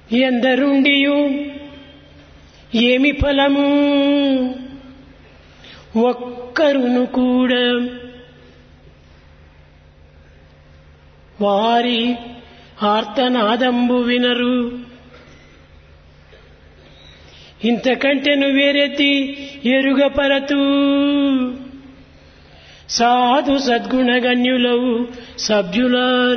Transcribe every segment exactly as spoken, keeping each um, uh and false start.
ఎందరుండియు ఏమి ఫలము ఒక్కరును కూడా వారి ఆర్తనాదంబు వినరు. ఇంతకంటెను వేరెత్తి ఎరుగపరతు సాధు సద్గుణగణ్యులవు సభ్యులార.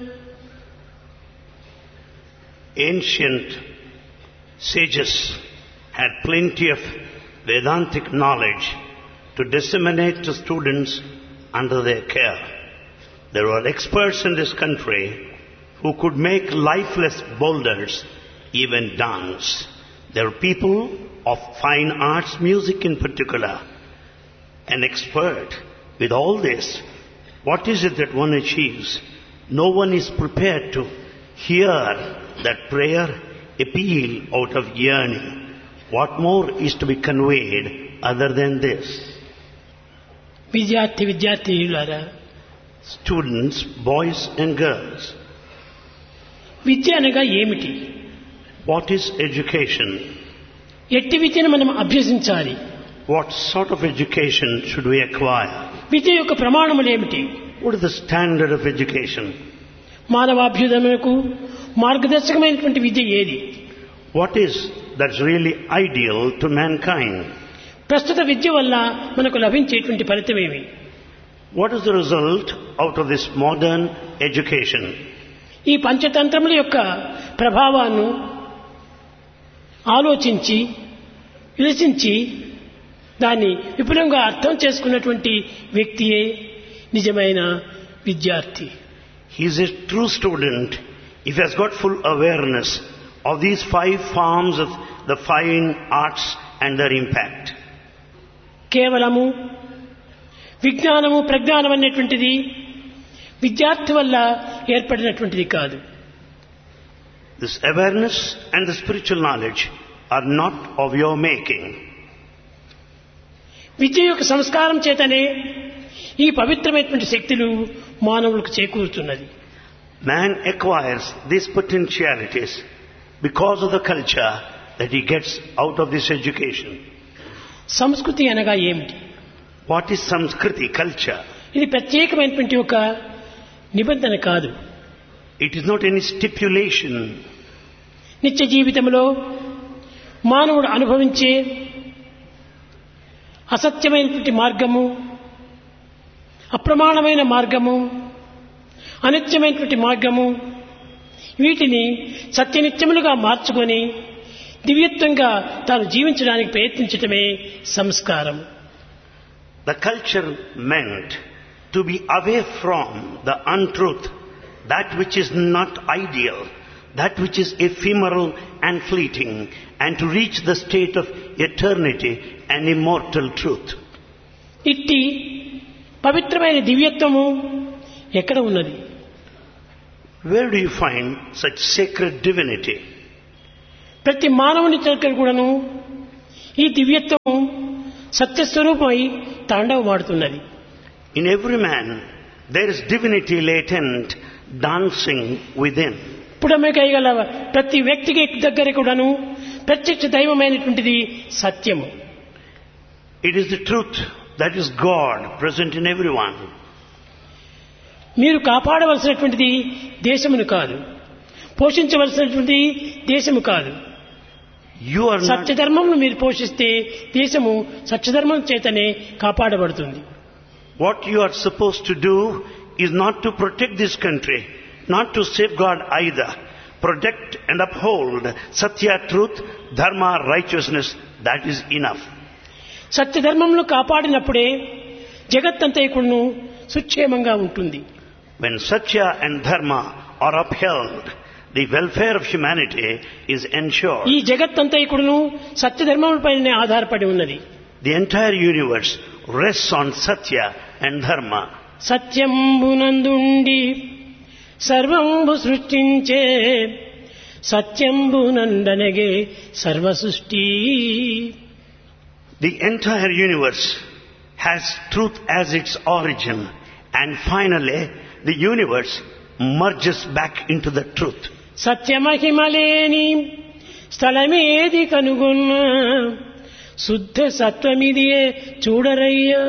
Ancient sages had plenty of Vedantic knowledge to disseminate to students under their care. There were experts in this country who could make lifeless boulders even dance. There were people of fine arts, music in particular, an expert. With all this, what is it that one achieves? No one is prepared to hear that prayer appeal out of yearning. What more is to be conveyed other than this? విద్యార్థి విద్యార్థినులారా, Students, boys and girls, విద్య అనగా ఏమిటి? what is education? ఎట్టి విద్యను మనం అభ్యసించాలి? What sort of education should we acquire? విద్య యొక్క ప్రమాణములు ఏమిటి? What is the standard of education? మానవాభ్యుదయమునకు మార్గదర్శకమైనటువంటి విద్య ఏది? What is that's really ideal to mankind? ప్రస్తుత విద్య వల్ల మనకు లభించేటువంటి ఫలితమేమి? What is the result out of this modern education? ఈ పంచతంత్రముల యొక్క ప్రభావాన్ని ఆలోచించి విలసించి దాన్ని విపులంగా అర్థం చేసుకున్నటువంటి వ్యక్తియే నిజమైన విద్యార్థి. He is a true student if he has got full awareness of these five forms of the fine arts and their impact. కేవలము విజ్ఞానము ప్రజ్ఞానం అనేటువంటిది విద్యార్థి వల్ల ఏర్పడినటువంటిది కాదు. This awareness and the spiritual knowledge are not of your making. విద్య యొక్క సంస్కారం చేతనే ఈ పవిత్రమైనటువంటి శక్తులు మానవులకు చేకూరుతున్నది. Man acquires these potentialities because of the culture that he gets out of this education. సంస్కృతి అనగా ఏమిటి? What is Samskriti, culture? ఇది ప్రత్యేకమైనటువంటి ఒక నిబంధన కాదు. It is not any stipulation. నిత్య జీవితంలో మానవుడు అనుభవించే అసత్యమైనటువంటి మార్గము, అప్రమాణమైన మార్గము, అనిత్యమైనటువంటి మార్గము, వీటిని సత్యనిత్యములుగా మార్చుకొని దివ్యత్వంగా తాను జీవించడానికి ప్రయత్నించటమే సంస్కారం. The culture meant to be away from the untruth, that which is not ideal, that which is ephemeral and fleeting, and to reach the state of eternity and immortal truth. ఇట్టి పవిత్రమైన దివ్యత్వము ఎక్కడ ఉన్నది? Where do you find such sacred divinity? ప్రతి మానవుని దగ్గర కూడాను ఈ దివ్యత్వము సత్యస్వరూపమై తాండవమాడుతున్నది. In every man there is divinity latent, dancing within. పుడమికైగల ప్రతి వ్యక్తికి దగ్గర కూడాను ప్రత్యక్ష దైవమైనటువంటిది సత్యము. It is the truth, that is God present in everyone. మీరు కాపాడవలసినటువంటిది దేశమును కాదు, పోషించవలసినటువంటిది దేశము కాదు. You are not, సత్యధర్మమును మీరు పోషిస్తే దేశము సత్యధర్మం చేతనే కాపాడబడుతుంది. what you are supposed to do is not to protect this country, not to safeguard either. Protect and uphold Satya, truth, Dharma, righteousness, that is enough. సత్యధర్మమును కాపాడినప్పుడే జగత్తంతైకును సుక్షేమంగా ఉంటుంది. When Satya and Dharma are upheld, the welfare of humanity is ensured. ఈ జగత్తంతైకును సత్యధర్మములపైనే ఆధారపడి ఉన్నది. The entire universe rests on Satya and Dharma. సత్యంబునందుండి సర్వంబు సృష్టించే సత్యంబునందనగే సర్వ సృష్టి. The entire universe has truth as its origin, and finally the universe merges back into the truth. సత్యమహిమలేని స్థలమేది కనుగొన్న శుద్ధ సత్వమిదియే చూడరయ్యా.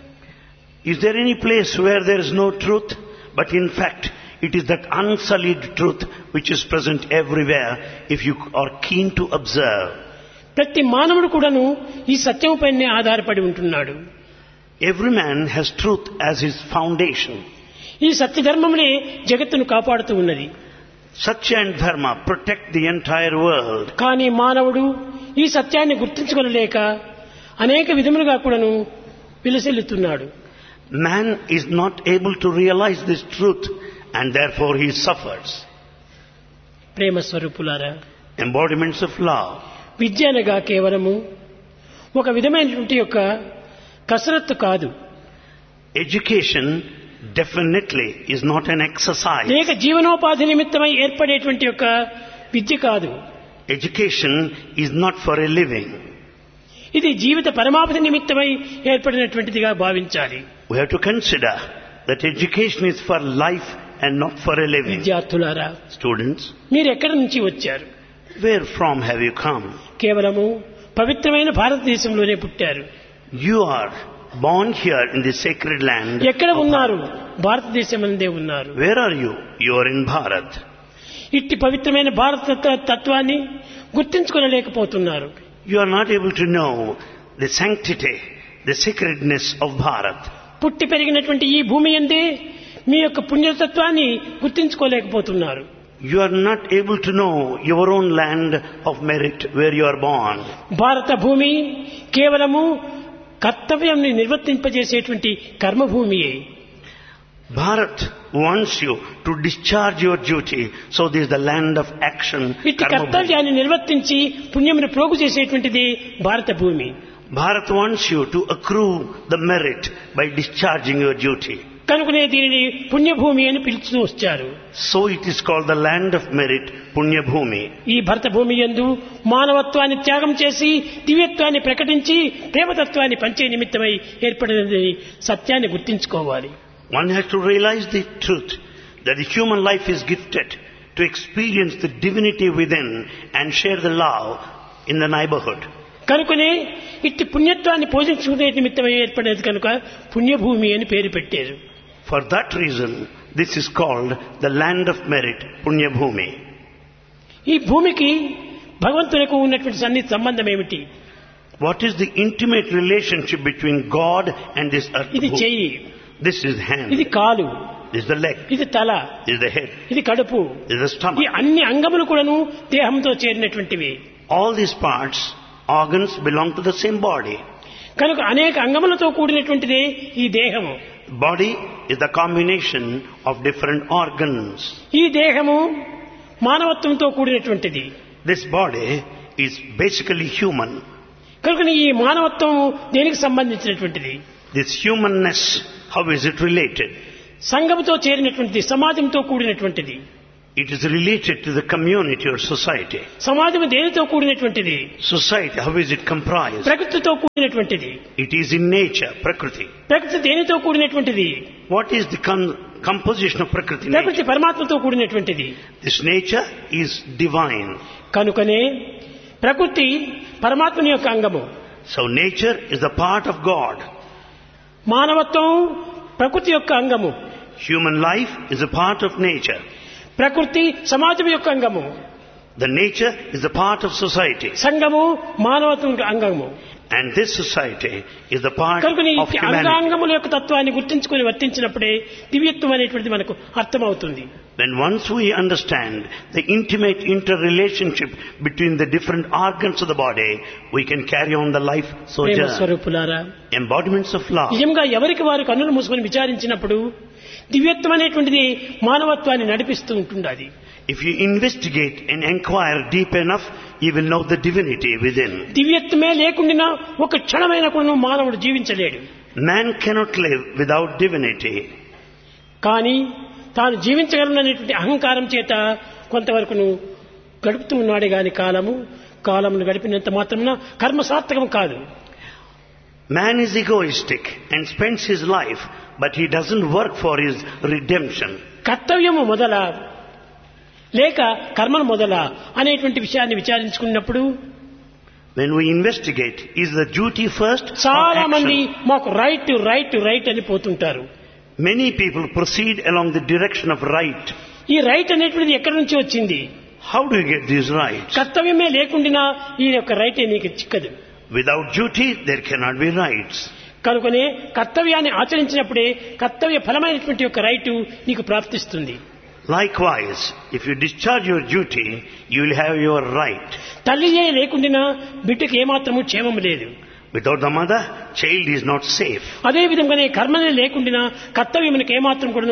Is there any place where there is no truth? But in fact, it is that unsullied truth which is present everywhere if you are keen to observe. ప్రతి మానవుడు కూడాను ఈ సత్యం పైనే ఆధారపడి ఉంటున్నాడు. Every man has truth as his foundation. ఈ సత్య ధర్మమునే జగత్తును కాపాడుతూ ఉన్నది. Satya and Dharma protect the entire world. కానీ మానవుడు ఈ సత్యాన్ని గుర్తించుకోలేక అనేక విధములుగా కూడాను విలసిల్లుతున్నాడు. Man is not able to realize this truth and therefore he suffers. ప్రేమ స్వరూపులారా, Embodiments of love. విద్య అనగా కేవలము ఒక విధమైనటువంటి యొక్క కసరత్తు కాదు. Education definitely is not an exercise. లేక జీవనోపాధి నిమిత్తమై ఏర్పడేటువంటి యొక్క విద్య కాదు. Education is not for a living. ఇది జీవిత పరమావధి నిమిత్తమై ఏర్పడినటువంటిదిగా భావించాలి. We have to consider that education is for life and not for a living. విద్యార్థులారా, Students, మీరు ఎక్కడి నుంచి వచ్చారు? where from have you come? కేవలము పవిత్రమైన భారతదేశంలోనే పుట్టారు. You are born here in the sacred land. ఎక్కడ ఉన్నారు? భారతదేశంలోనే ఉన్నారు. Where are you? You are in Bharat. ఇట్టి పవిత్రమైన భారత తత్వాన్ని గుర్తించుకోలేకపోతున్నారు. You are not able to know the sanctity, the sacredness of Bharat. పుట్టి పెరిగినటువంటి ఈ భూమి యందే మీ యొక్క పుణ్యతత్వాన్ని గుర్తించుకోలేకపోతున్నారు. You are not able to know your own land of merit where you are born. భారత భూమి కేవలము కర్తవ్యాన్ని నిర్వర్తింపజేసేటువంటి కర్మభూమియే. Bharat wants you to discharge your duty, so this is the land of action. ఇట్టి కర్తవ్యాన్ని నిర్వర్తించి పుణ్యమును ప్రోగు చేసేటువంటిది భారత భూమి. Bharat wants you to accrue the merit by discharging your duty. కనుకనే దీనిని పుణ్యభూమి అని పిలుస్తూ వచ్చారు. So it is called the land of merit, Punya Bhumi. ఈ భరత భూమి యందు మానవత్వాన్ని త్యాగం చేసి దివ్యత్వాన్ని ప్రకటించి ప్రేమతత్వాన్ని పంచే నిమిత్తమై ఏర్పడినది సత్యాన్ని గుర్తించుకోవాలి. One has to realize the truth that the human life is gifted to experience the divinity within and share the love in the neighborhood. కనుకనే ఇట్టి పుణ్యత్వాన్ని పోషించుకునే నిమిత్తమై ఏర్పడేది కనుక పుణ్యభూమి అని పేరు పెట్టారు. For that reason, this is called the land of merit, Punya Bhumi. ఈ భూమికి భగవంతునికి ఉన్నటువంటి సన్నిహిత సంబంధం ఏమిటి? What is the intimate relationship between God and this earth? ఇది చెయ్యి, This is hand. ఇది కాలు, This is the leg. ఇది తల, This is the head. ఇది కడుపు. This is the ఈ stomach. అన్ని అంగములు కూడాను దేహంతో చేరినటువంటివి. All these parts, organs belong to the same body. కనుక అనేక అంగములతో కూడినటువంటిదే ఈ దేహము. Body is the combination of different organs. ఈ దేహము మానవత్వంతో కూడినటువంటిది. This body is basically human. కనుక ఈ మానవత్వం దేనికి సంబంధించినటువంటిది? This humanness, how is it related? సంఘముతో చేరినటువంటిది, సమాజంతో కూడినటువంటిది. It is related to the community or society. సమాజం దేనితో కూడినటువంటిది? Society, how is it comprised? ప్రకృతితో కూడినటువంటిది. It is in nature, Prakriti. ప్రకృతి దేనితో కూడినటువంటిది? What is the con- composition of Prakriti? ప్రకృతి Nature? పరమాత్మతో కూడినటువంటిది. This nature is divine. కనుకనే ప్రకృతి పరమాత్మని యొక్క అంగము. So nature is the part of God. మానవత్వం ప్రకృతి యొక్క అంగము. Human life is a part of nature. ప్రకృతి సమాజం యొక్క అంగము. The nature is a part of society. సంఘము మానవత్వం యొక్క అంగము. And this society is the part కనుక ఈ of humanity. అంగాంగముల యొక్క తత్వాన్ని గుర్తించుకుని వర్తించినప్పుడే దివ్యత్వం అనేటువంటిది మనకు అర్థమవుతుంది. When once we understand the intimate interrelationship between the different organs of the body, we can carry on the life Prema sojourn. స్వరూపులారా, Embodiments of love. నిజంగా ఎవరికి వారు కన్నులు మూసుకొని విచారించినప్పుడు దివ్యత్వం అనేటువంటిది మానవత్వాన్ని నడిపిస్తూ ఉంటుండాలి. If you investigate and inquire deep enough, you will know the divinity within. దివ్యత్వమే లేకుండా ఒక క్షణమైన కూడా మానవుడు జీవించలేడు. Man cannot live without divinity. కానీ తాను జీవించగలననేటువంటి అహంకారం చేత కొంతవరకును గడుపుతూ ఉన్నాడే గాని కాలము కాలమును గడిపినంత మాత్రమున కర్మ సార్థకం కాదు. Man is egoistic and spends his life, but he doesn't work for his redemption. కర్తవ్యము మొదల లేక కర్మను మొదలా అనేటువంటి విషయాన్ని విచారించుకున్నప్పుడు when we investigate, is the duty first or చాలా మంది action? మాకు రైట్ రైట్ రైట్ అని పోతుంటారు. Many people proceed along the direction of right. ఈ రైట్ అనేటువంటిది ఎక్కడి నుంచి వచ్చింది? How do you get these rights? కర్తవ్యమే లేకుండా ఈ యొక్క రైట్ నీకు చిక్కదు. Without duty, there cannot be rights. కనుకనే కర్తవ్యాన్ని ఆచరించినప్పుడే కర్తవ్య ఫలమైనటువంటి యొక్క రైటు నీకు ప్రాప్తిస్తుంది. Likewise, if you discharge your duty, you will have your right. తల్లియే లేకుండా బిడ్డకి ఏమాత్రము క్షేమం లేదు. Without the mother, child is not safe. అదే విధంగానే కర్మనే లేకుండా కర్తవ్యమునకు ఏమాత్రం కూడాను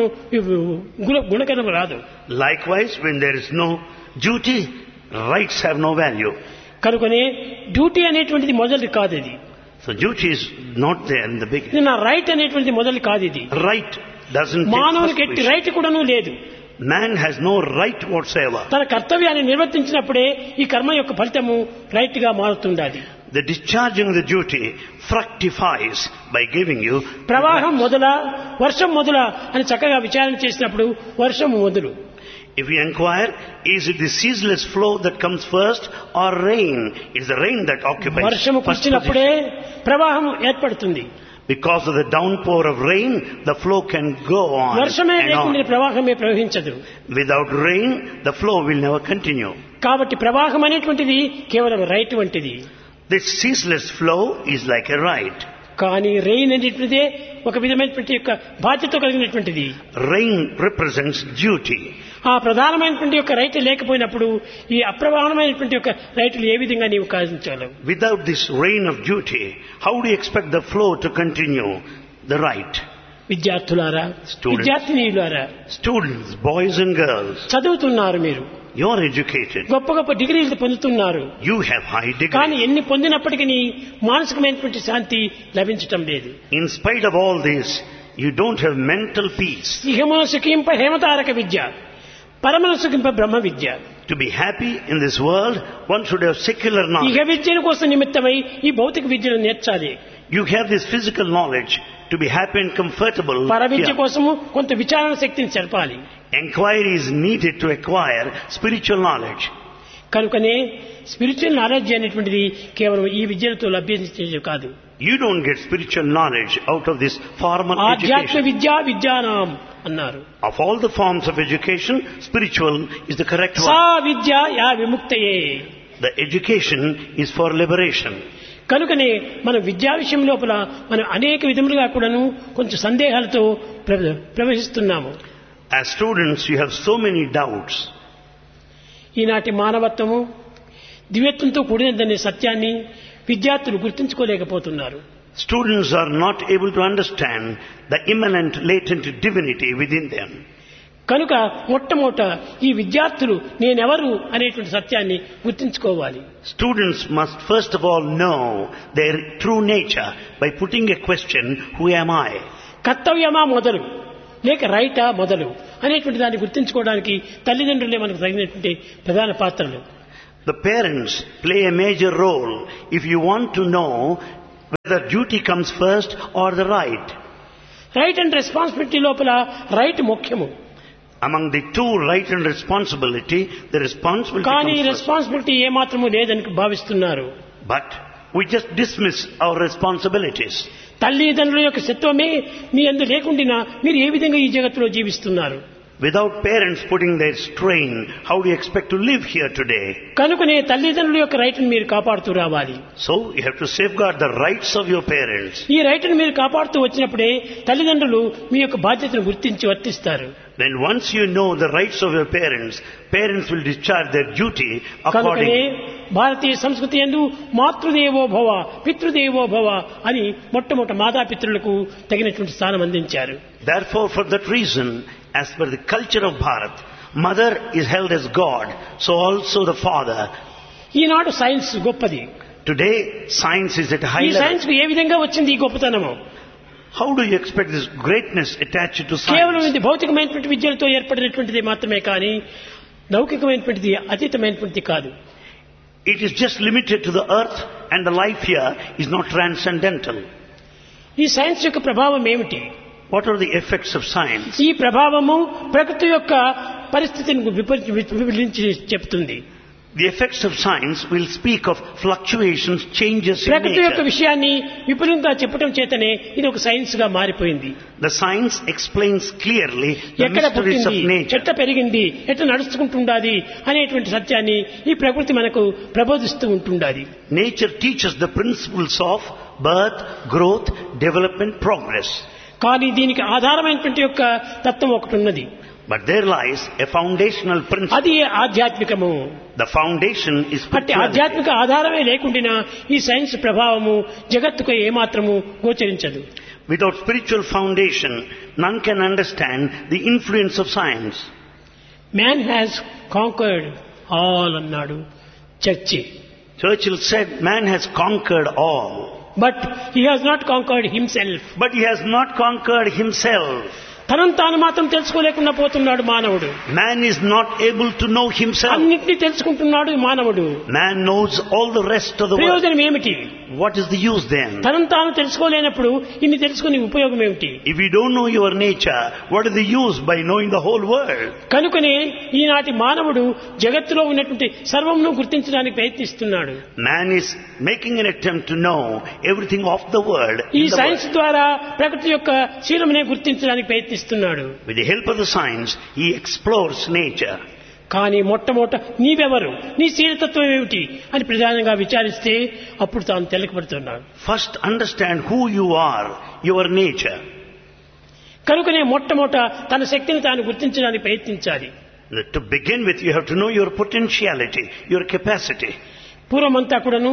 గుణకరం రాదు. Likewise, when there is no duty, rights have no value. కనుకనే డ్యూటీ అనేటువంటిది మొదలు కాదు ఇది. So duty is not there in the beginning. ఇది నా రైట్ అనేటువంటిది మొదలు కాదు ఇది. Right doesn't take మానవునికి first ఎట్టి position. రైట్ కూడాను లేదు. Man has no right whatsoever. తన కర్తవ్యాన్ని నిర్వర్తించినప్పుడే ఈ కర్మ యొక్క ఫలితము రైట్ గా మారుతుండాలి. The discharging of the duty fructifies by giving you ప్రవాహం మొదల వర్షం మొదల అని చక్కగా విచారణ చేసినప్పుడు వర్షం మొదలు. If you inquire, is it the ceaseless flow that comes first or rain? It's the rain that occupies వర్షము first కురిచినప్పుడే position. ప్రవాహం ఏర్పడుతుంది. Because of the downpour of rain, the flow can go on వర్షమే and లేకుండా on. ప్రవాహమే ప్రవహించదు. Without rain, the flow will never continue. కాబట్టి ప్రవాహం అనేటువంటిది కేవలం రైట్ వంటిది. This ceaseless flow is like a right. కానీ రెయిన్ అనేటువంటిదే ఒక విధమైనటువంటి యొక్క బాధ్యత కలిగినటువంటిది. Rain represents duty. ఆ ప్రధానమైనటువంటి యొక్క రైట్ లేకపోయినప్పుడు ఈ అప్రధానమైనటువంటి యొక్క రైతులు ఏ విధంగా నీవు కాదించగలవు? Without this rain of duty, how do you expect the flow to continue? The right. విద్యార్థులారా, విద్యార్థినీయులారా, Students, boys and girls, చదువుతున్నారు మీరు, you are educated. గొప్ప గొప్ప డిగ్రీలు పొందుతున్నారు. You have high కానీ degree. ఎన్ని పొందినప్పటికీ మానసికమైనటువంటి శాంతి లభించటం లేదు. In spite of all this, you don't have mental peace. ఇహమున సుఖింప హేమతారక Vidya, పరమన సుఖింప Brahma Vidya. To be happy in this world, one should have secular ఇహ knowledge. విద్యను కోసం నిమిత్తమై ఈ భౌతిక విద్యను నేర్చాలి. You have this physical knowledge to be happy and comfortable. పర విద్య here. కోసము కొంత విచారణ శక్తిని చెరపాలి. Enquiry is needed to acquire spiritual knowledge. కనుకనే స్పిరిచువల్ నాలెడ్జ్ అనేటువంటిది కేవలం ఈ విద్యలతో లభ్యించేది కాదు. You don't get spiritual knowledge out of this formal ఆధ్యాత్మ education. విద్య విద్యానాం అన్నారు. Of all the forms of education, spiritual is the correct saw one. Vidya yeah విముక్తయే. The education is for liberation. కనుకనే మనం విద్యా విషయం లోపల మనం అనేక విధములుగా కూడాను కొంచెం సందేహాలతో ప్ర- ప్రవహిస్తున్నాము. As students, you have so many doubts. ఈనాటి మానవత్వము దివ్యత్వంతో కూడినదనే సత్యాన్ని విద్యార్థులు గుర్తించుకోలేకపోతున్నారు. Students are not able to understand the immanent, latent divinity within them. కనుక మొట్టమొదట ఈ విద్యార్థులు నేనెవరు అనేటువంటి సత్యాన్ని గుర్తించుకోవాలి. Students must first of all know their true nature by putting a question, who am I? కర్తవ్యమా మొదలు లేక రైటా మొదలు అనేటువంటి దాన్ని గుర్తించుకోవడానికి తల్లిదండ్రులే మనకు తగినటువంటి ప్రధాన పాత్రలు. The parents play a major role if you want to know whether duty comes first or the right. Right and responsibility లోపల రైట్ ముఖ్యము. Among the two, right and responsibility, the responsibility కానీ comes first. రెస్పాన్సిబిలిటీ ఏమాత్రము లేదని భావిస్తున్నారు. But we just dismiss our responsibilities. తల్లిదండ్రుల యొక్క సత్వమే మీ అందు లేకుండా మీరు ఏ విధంగా ఈ జగత్తులో జీవిస్తున్నారు? Without parents putting their strain, how do you expect to live here today? కనుకనే తల్లిదండ్రుల యొక్క రైట్ని మీరు కాపాడుతూ రావాలి. So you have to safeguard the rights of your parents. ఈ రైట్ని మీరు కాపాడుతూ వచ్చినప్పుడే తల్లిదండ్రులు మీ యొక్క బాధ్యతను గుర్తించి వర్తిస్తారు. Then once you know the rights of your parents, parents will discharge their duty కనుకనే accordingly. భారతీయ సంస్కృతి యందు మాతృదేవో భవ పితృదేవో భవ అని మొట్టమొదట మాతాపితృలకు తగినటువంటి స్థానం అందించారు. Therefore, for that reason, as per the culture of Bharat, mother is held as God, so also the father. Eenadu science గొప్పది. Today, science is at a high ఈ level. సైన్స్ కు ఏ విధంగా వచ్చింది ఈ గొప్పతనము? How do you expect this greatness attached to కేవలం science? ఇది భౌతికమైనటువంటి విద్యలతో ఏర్పడినటువంటిది మాత్రమే కానీ లౌకికమైనటువంటిది అతీతమైనటువంటిది కాదు. It is just limited to the earth, and the life here is not transcendental. ఈ సైన్స్ యొక్క ప్రభావం ఏమిటి? What are the effects of science? ఈ ప్రభావము ప్రకృతి యొక్క పరిస్థితిని వివరించి చెప్తుంది. The effects of science will speak of fluctuations, changes in ప్రకృతి యొక్క nature. విషయాన్ని విపులంగా చెప్పడం చేతనే ఇది ఒక సైన్స్ గా మారిపోయింది. The science explains clearly the ఎక్కడ mysteries of పుట్టింది, nature. ఎట్లా పెరిగింది, ఎట్లా నడుచుకుంటుండాది అనేటువంటి సత్యాన్ని ఈ ప్రకృతి మనకు ప్రబోధిస్తూ ఉంటుండాది. Nature teaches the principles of birth, growth, development, progress. కానీ దీనికి ఆధారమైనటువంటి యొక్క తత్వం ఒకటి ఉన్నది. But there lies a foundational principle. అది ఆధ్యాత్మికము. The foundation is అంటే spirituality. ఆధ్యాత్మిక ఆధారమే లేకుండా ఈ సైన్స్ ప్రభావము జగత్తుకు ఏమాత్రము గోచరించదు. Without spiritual foundation, none can understand the influence of science. Man has conquered all అన్నాడు church. Churchill said, man has conquered all. But he has not conquered himself. But he has not conquered himself. తనను తాను మాత్రం తెలుసుకోలేకుండా పోతున్నాడు మానవుడు. Man is not able to know himself. అన్నింటినీ తెలుసుకుంటున్నాడు మానవుడు. Man knows all the rest of the world. ప్రయోజనం ఏమిటి? What is the use then? తనను తాను తెలుసుకోలేనప్పుడు ఇన్ని తెలుసుకునే ఉపయోగం ఏమిటి? If you don't know your nature, what is the use by knowing the whole world? కనుకనే ఈనాటి మానవుడు జగత్తులో ఉన్నటువంటి సర్వమును గుర్తించడానికి ప్రయత్నిస్తున్నాడు. Man is making an attempt to know everything of the world. ఈ in the సైన్స్ world. ద్వారా ప్రకృతి యొక్క శీలమునే గుర్తించడానికి ప్రయత్నిస్తున్నాడు. With the help of the science, he explores nature. కానీ మొట్టమొదట నీవెవరు, నీ శీలతత్వం ఏమిటి అని ప్రధానంగా విచారిస్తే అప్పుడు తాను తెలకపడుతున్నాడు. First understand who you are, your nature. కనుకనే మొట్టమొదట తన శక్తిని తాను గుర్తించడానికి ప్రయత్నించాలి. To begin with, you have to know your potentiality, your capacity. పూర్వమంతా కూడాను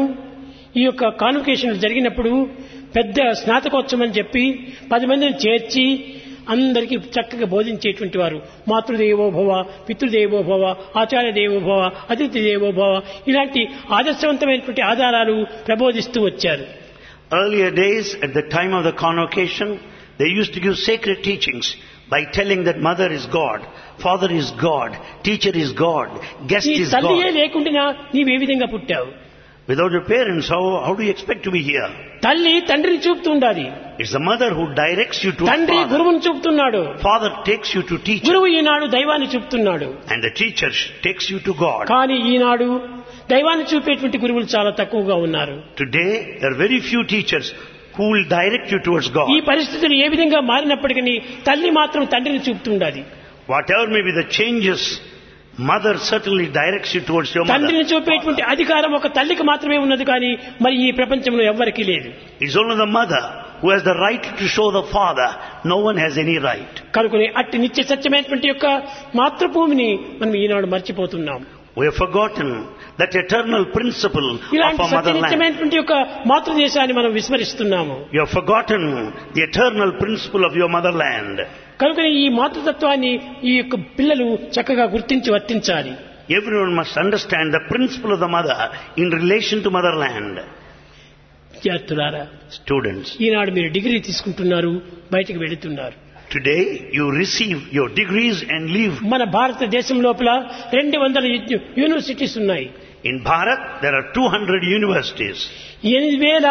ఈ యొక్క కాన్వకేషన్ జరిగినప్పుడు పెద్ద స్నాతకోత్సవం అని చెప్పి పది మందిని చేర్చి అందరికీ చక్కగా బోధించేటువంటి వారు. మాతృదేవో భవ, పితృదేవో భవ, ఆచార్య దేవో భవ, అతిథి దేవో భవ, ఇలాంటి ఆదర్శవంతమైనటువంటి ఆధారాలు ప్రబోధిస్తూ వచ్చారు. Earlier days, at the time of the convocation, they used to give sacred teachings by telling that mother is God, father is God, teacher is God, guest నీ is తల్లియే God. లేకుండా నీవే విధంగా పుట్టావు? Without your parents, how, how do you expect to be here? తల్లి తండ్రిని చూపుతుండాలి. It's the mother who directs you to తండ్రి father. గురువుని చూపుతున్నాడు. Father takes you to teacher. గురువు ఈనాడు దైవాన్ని చూపుతున్నాడు. And the teacher takes you to God. కానీ ఈనాడు దైవాన్ని చూపేటువంటి గురువులు చాలా తక్కువగా ఉన్నారు. Today, there are very few teachers who will direct you towards God. ఈ పరిస్థితులు ఏ విధంగా మారినప్పటికీ తల్లి మాత్రం తండ్రిని చూపుతుండాలి. Whatever may be the changes, mother certainly directs you towards your mother. తండ్రిని చూపేటువంటి అధికారం ఒక తల్లికి మాత్రమే ఉన్నది, కానీ మరి ఈ ప్రపంచంలో ఎవ్వరికీ లేదు. It's only the mother who has the right to show the father. No one has any right. కనుకొని అట్టి నిత్య సత్యమైనటువంటి యొక్క మాతృభూమిని మనం ఈనాడు మర్చిపోతున్నాం. We have forgotten that eternal principle of ఇలాంటి our motherland. సత్యనిత్యమైనటువంటి యొక్క మాతృదేశాన్ని మనం విస్మరిస్తున్నాము. You have forgotten the eternal principle of your motherland. కనుక ఈ మాతృతత్వాన్ని ఈ యొక్క పిల్లలు చక్కగా గుర్తించి వర్తించాలి. Everyone must understand the principle of the mother in relation to motherland. విద్యార్థులారా, Students, ఈనాడు మీరు డిగ్రీ తీసుకుంటున్నారు, బయటకు వెళుతున్నారు. today you receive your degrees and leave. మన భారతదేశం లోపల రెండు వందల యూనివర్సిటీస్ ఉన్నాయి. In Bharat, there are two hundred universities. ఎనిమిది వేల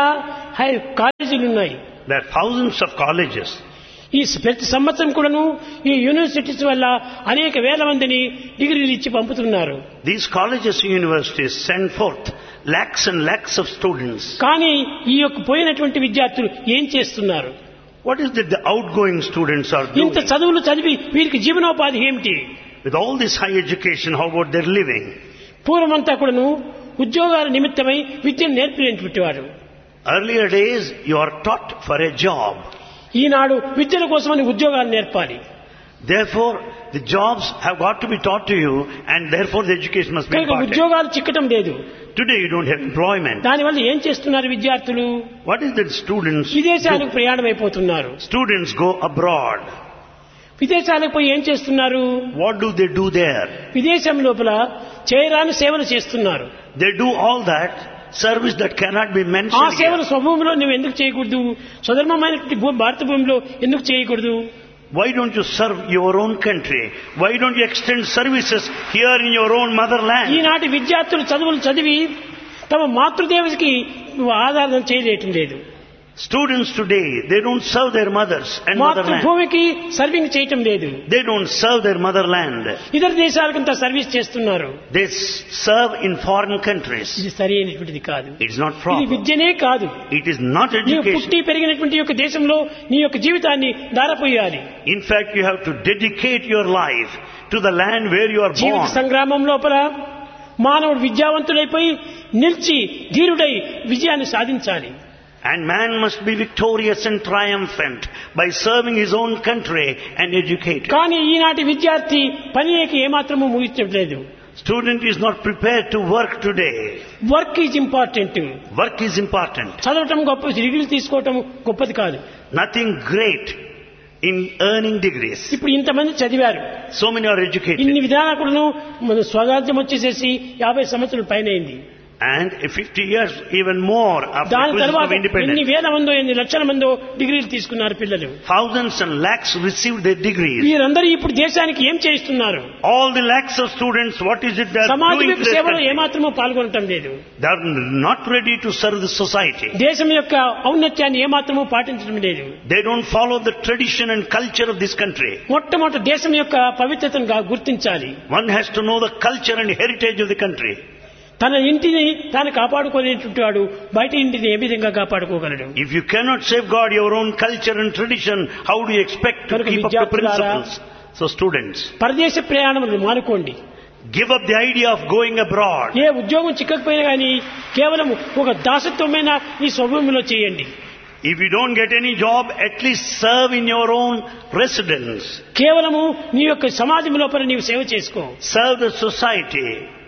కాలేజీలు ఉన్నాయి. There are thousands of colleges. ఈ ప్రతి సంవత్సరం కూడాను ఈ యూనివర్సిటీస్ వల్ల అనేక వేల మందిని డిగ్రీలు ఇచ్చి పంపుతున్నారు. These colleges and universities send forth lakhs and lakhs of students. కానీ ఈ యొక్క పోయినటువంటి విద్యార్థులు ఏం చేస్తున్నారు? What is it the outgoing students are doing? ఇంత చదువులు చదివి వీరికి జీవనోపాధి ఏమిటి? With all this high education, how about their living? పూర్వమంతా కూడాను ఉద్యోగాల నిమిత్తమై విద్యను నేర్పినటువంటి వారు. Earlier days, you are taught for a job. ఈనాడు విద్యల కోసమని ఉద్యోగాలు నేర్పాలి. Therefore, the jobs have got to be taught to you, and therefore the education must be కనుక imparted. ఉద్యోగాలు చిక్కటం లేదు. Today you don't have employment. దానివల్ల ఏం చేస్తున్నారు విద్యార్థులు? What is that students విదేశాలకు do? ప్రయాణం అయిపోతున్నారు. Students go abroad. విదేశాలకు పోయి ఏం చేస్తున్నారు? What do they do there? విదేశం లోపల చేయరాని సేవలు చేస్తున్నారు. They do all that service that cannot be ఆ mentioned సేవలు here. స్వభూమిలో నువ్వు ఎందుకు చేయకూడదు? స్వధర్మమైనటువంటి భూ భారత భూమిలో ఎందుకు చేయకూడదు? Why don't you serve your own country? Why don't you extend services here in your own motherland? ఈనాటి విద్యార్థులు చదువులు చదివి తమ మాతృదేవతకి ఆధారం చేయలేటం లేదు. Students today, they don't serve their mothers and motherland. మాతృభూమికి serving చేయటం లేదు. They don't serve their motherland. ఇతర దేశాలకంతా సర్వీస్ చేస్తున్నారు. They s- serve in foreign countries. ఇది సరి అయినటువంటిది కాదు. It's not ఇది proper. విద్యనే కాదు. It is not నీవు education. పుట్టి పెరిగినటువంటి యొక్క దేశంలో నీ యొక్క జీవితాన్ని దారపోయాలి. In fact, you have to dedicate your life to the land where you are Jeevitha born. సంగ్రామం లోపల మానవుడు విద్యావంతుడైపోయి నిలిచి ధీరుడై విజయాన్ని సాధించాలి. And man must be victorious and triumphant by serving his own country and educated. కానీ ఈనాటి విద్యార్థి పనికి ఏమాత్రము ముగించట్లేదు. Student is not prepared to work today. Work is important. Work is important. చదవటం గొప్ప, డిగ్రీలు తీసుకోవటం గొప్పది కాదు. Nothing great in earning degrees. ఇప్పుడు ఇంతమంది చదివారు, So many are educated. ఇన్ని విధానకులను మన స్వరాజ్యం వచ్చేసేసి యాభై సంవత్సరాల పైన అయింది. And fifty years even more after దాని acquisition తర్వాత of ఎన్ని independence. వేల మందో ఎన్ని లక్షల మందో డిగ్రీలు తీసుకున్నారు పిల్లలు. Thousands and lakhs received their degrees. వీరందరూ ఇప్పుడు దేశానికి ఏం చేస్తున్నారు? All the lakhs of students, what is it they are సమాజ doing to యొక్క their సేవలో country? ఏమాత్రమూ పాల్గొనటం లేదు. They are not ready to serve the society. దేశం యొక్క ఔన్నత్యాన్ని ఏమాత్రమూ పాటించడం లేదు. They don't follow the tradition and culture of this country. మొట్టమొదటి దేశం యొక్క పవిత్రతను గా- గుర్తించాలి. One has to know the culture and heritage of the country. తన ఇంటిని తాను కాపాడుకోలేటువంటి వాడు బయట ఇంటిని ఏ విధంగా కాపాడుకోగలడు? If you cannot safeguard your own culture and tradition, how do you expect to కనుక keep up the విద్యార్థులారా, principles? So students, పరదేశ ప్రయాణములు మానుకోండి. give up the idea of going abroad. ఏ ఉద్యోగం చిక్కకపోయినా కానీ కేవలం ఒక దాసత్వమైన ఈ స్వభూమిలో చేయండి. If you don't get any job, at least serve in your own residence. కేవలము నీ యొక్క సమాజం లోపల నీవు సేవ చేసుకో. Serve the society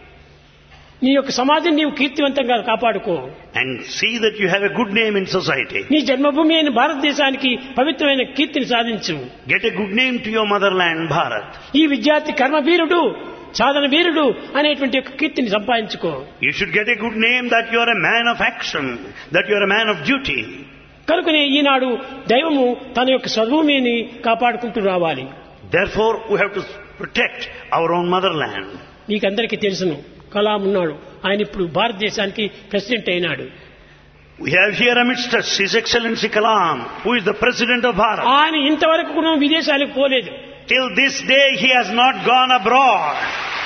నీ యొక్క సమాజం నీవు కీర్తివంతంగా కాపాడుకో. and see that you have a good name in society. నీ జన్మభూమి అయిన భారతదేశానికి పవిత్రమైన కీర్తిని సాధించు. Get a good name to your motherland, Bharat. ఈ విద్యార్థి కర్మవీరుడు, సాధన వీరుడు అనేటువంటి యొక్క కీర్తిని సంపాదించుకో. You should get a good name that you are a man of action, that you are a man of duty. కనుకనే ఈనాడు దైవము తన యొక్క స్వభూమిని కాపాడుకుంటూ రావాలి. Therefore, we have to protect our own motherland. మీకందరికీ తెలుసును, కలాం ఉన్నాడు, ఆయన ఇప్పుడు భారతదేశానికి ప్రెసిడెంట్ అయినాడు. We have here amidst us His Excellency Kalam, who is the President of Bharat. ఆయన ఇంతవరకు కూడా విదేశాలకు పోలేదు. Till this day, he has not gone abroad.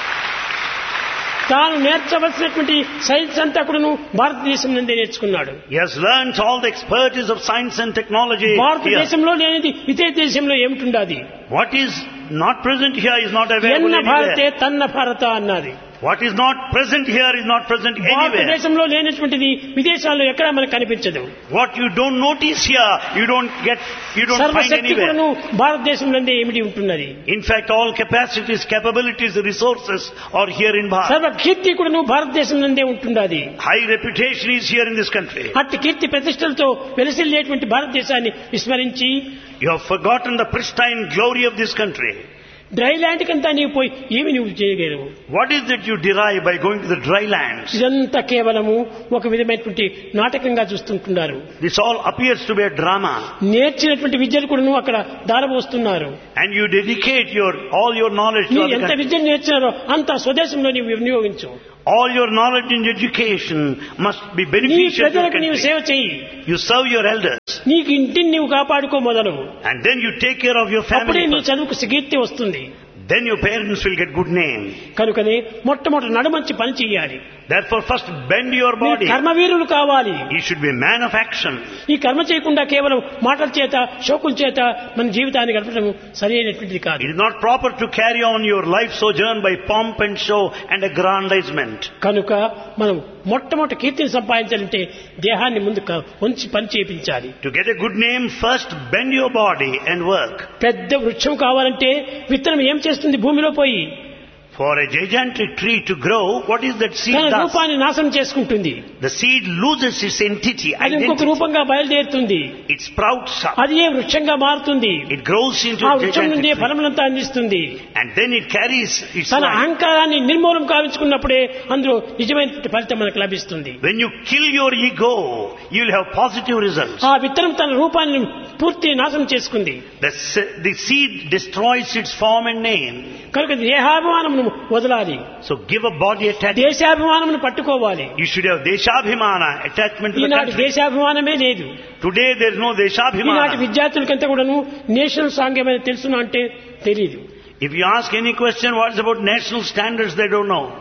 తాను నేర్చవలసినటువంటి సైన్స్ అంతా కూడా భారతదేశం నుండి నేర్చుకున్నాడు. He has learnt all the expertise of science and technology here. భారతదేశంలో లేనిది ఇతర దేశంలో ఏమిటుండాది? What is not present here is not available ఎన్న భారతే anywhere. తన్న భారత అన్నది. What is not present here is not present anywhere. భారతదేశంలో లేనటువంటిది విదేశాల్లో ఎక్కడా మనకు కనిపించదు. What you don't notice here, you don't get, you don't find సర్వశక్తి anywhere. కూడాను భారతదేశంలోనే ఏమిటి ఉంటున్నది. In fact, all capacities, capabilities, resources are here in Bharat. సర్వ కీర్తి కూడాను భారతదేశంలోనే ఉంటున్నది. High reputation is here in this country. అట్టి కీర్తి ప్రతిష్టలతో వెలసిల్లేటువంటి భారతదేశాన్ని విస్మరించి You have forgotten the pristine glory of this country. Dry land కంతా నీవు పోయి ఏమి నువ్వు చేయగలవు? What is that you derive by going to the dry lands? ఇదంతా కేవలము ఒక విధమైనటువంటి నాటకంగా చూస్తుంటున్నారు. This all appears to be a drama. నేర్చినటువంటి విద్యలు కూడా నువ్వు అక్కడ దారబోస్తున్నారు. And you dedicate your all your knowledge to నీవు other ఎంత countries. విద్యను నేర్చినారో అంత స్వదేశంలో నీవు వినియోగించు. All your knowledge and education must be నీ beneficial to your ప్రజలకు నీవు country. సేవ చెయ్యి. You serve your elders. నీకు ఇంటిని నీవు కాపాడుకో మొదలు. And then you take care of your అప్పుడే family నీ first. చదువుకు కీర్తి వస్తుంది. Then your parents will get good name. కనుకనే మొట్టమొదటి నడుమంచి పని చెయ్యాలి. Therefore, first bend your నీ body. కర్మవీరులు కావాలి. You should be a man of action. ఈ కర్మ చేయకుండా కేవలం మాటల చేత శోకుల చేత మన జీవితాన్ని గడపడం సరైనటువంటిది కాదు. It is not proper to carry on your life sojourn by pomp and show and aggrandizement. కనుక మనం మొట్టమొదటి కీర్తిని సంపాదించాలంటే దేహాన్ని ముందు క- ఉంచి పని చేయించాలి. To get a good name, first bend your body and work. పెద్ద వృక్షం కావాలంటే విత్తనం ఏం చేస్తుంది భూమిలో పోయి? For a gigantic tree to grow, what is that seed తన does? రూపాన్ని నాశనం చేసుకుంటుంది. The seed loses its entity, అది ఇంకొక identity. రూపంగా బయలుదేరుతుంది. It sprouts up. అది ఏ వృక్షంగా మారుతుంది. It grows into ఆ a వృక్షం gigantic నుండి tree. ఫలములంతా అందిస్తుంది. And then it carries its తన life. అహంకారాన్ని నిర్మూలం కావించుకున్నప్పుడే అందులో నిజమైన ఫలితం మనకు లభిస్తుంది. When you kill your ego, you will have positive results. ఆ విత్తనం తన రూపాన్ని పూర్తి నాశనం చేసుకుంది. The, se- the seed destroys its form and name. కనుక దేహాభిమానమును వదలాలి. So give a body attachment. దేశాభిమానమును పట్టుకోవాలి. You should have deshabhimana, attachment to the ఈనాటి country. దేశాభిమానమే లేదు. Today there is no ఈనాటి deshabhimana. విద్యార్థులకంతా కూడాను నేషనల్ సాంగ్ ఏమైనా తెలుసునా అంటే తెలియదు. If you ask any question what is about national standards, they don't know.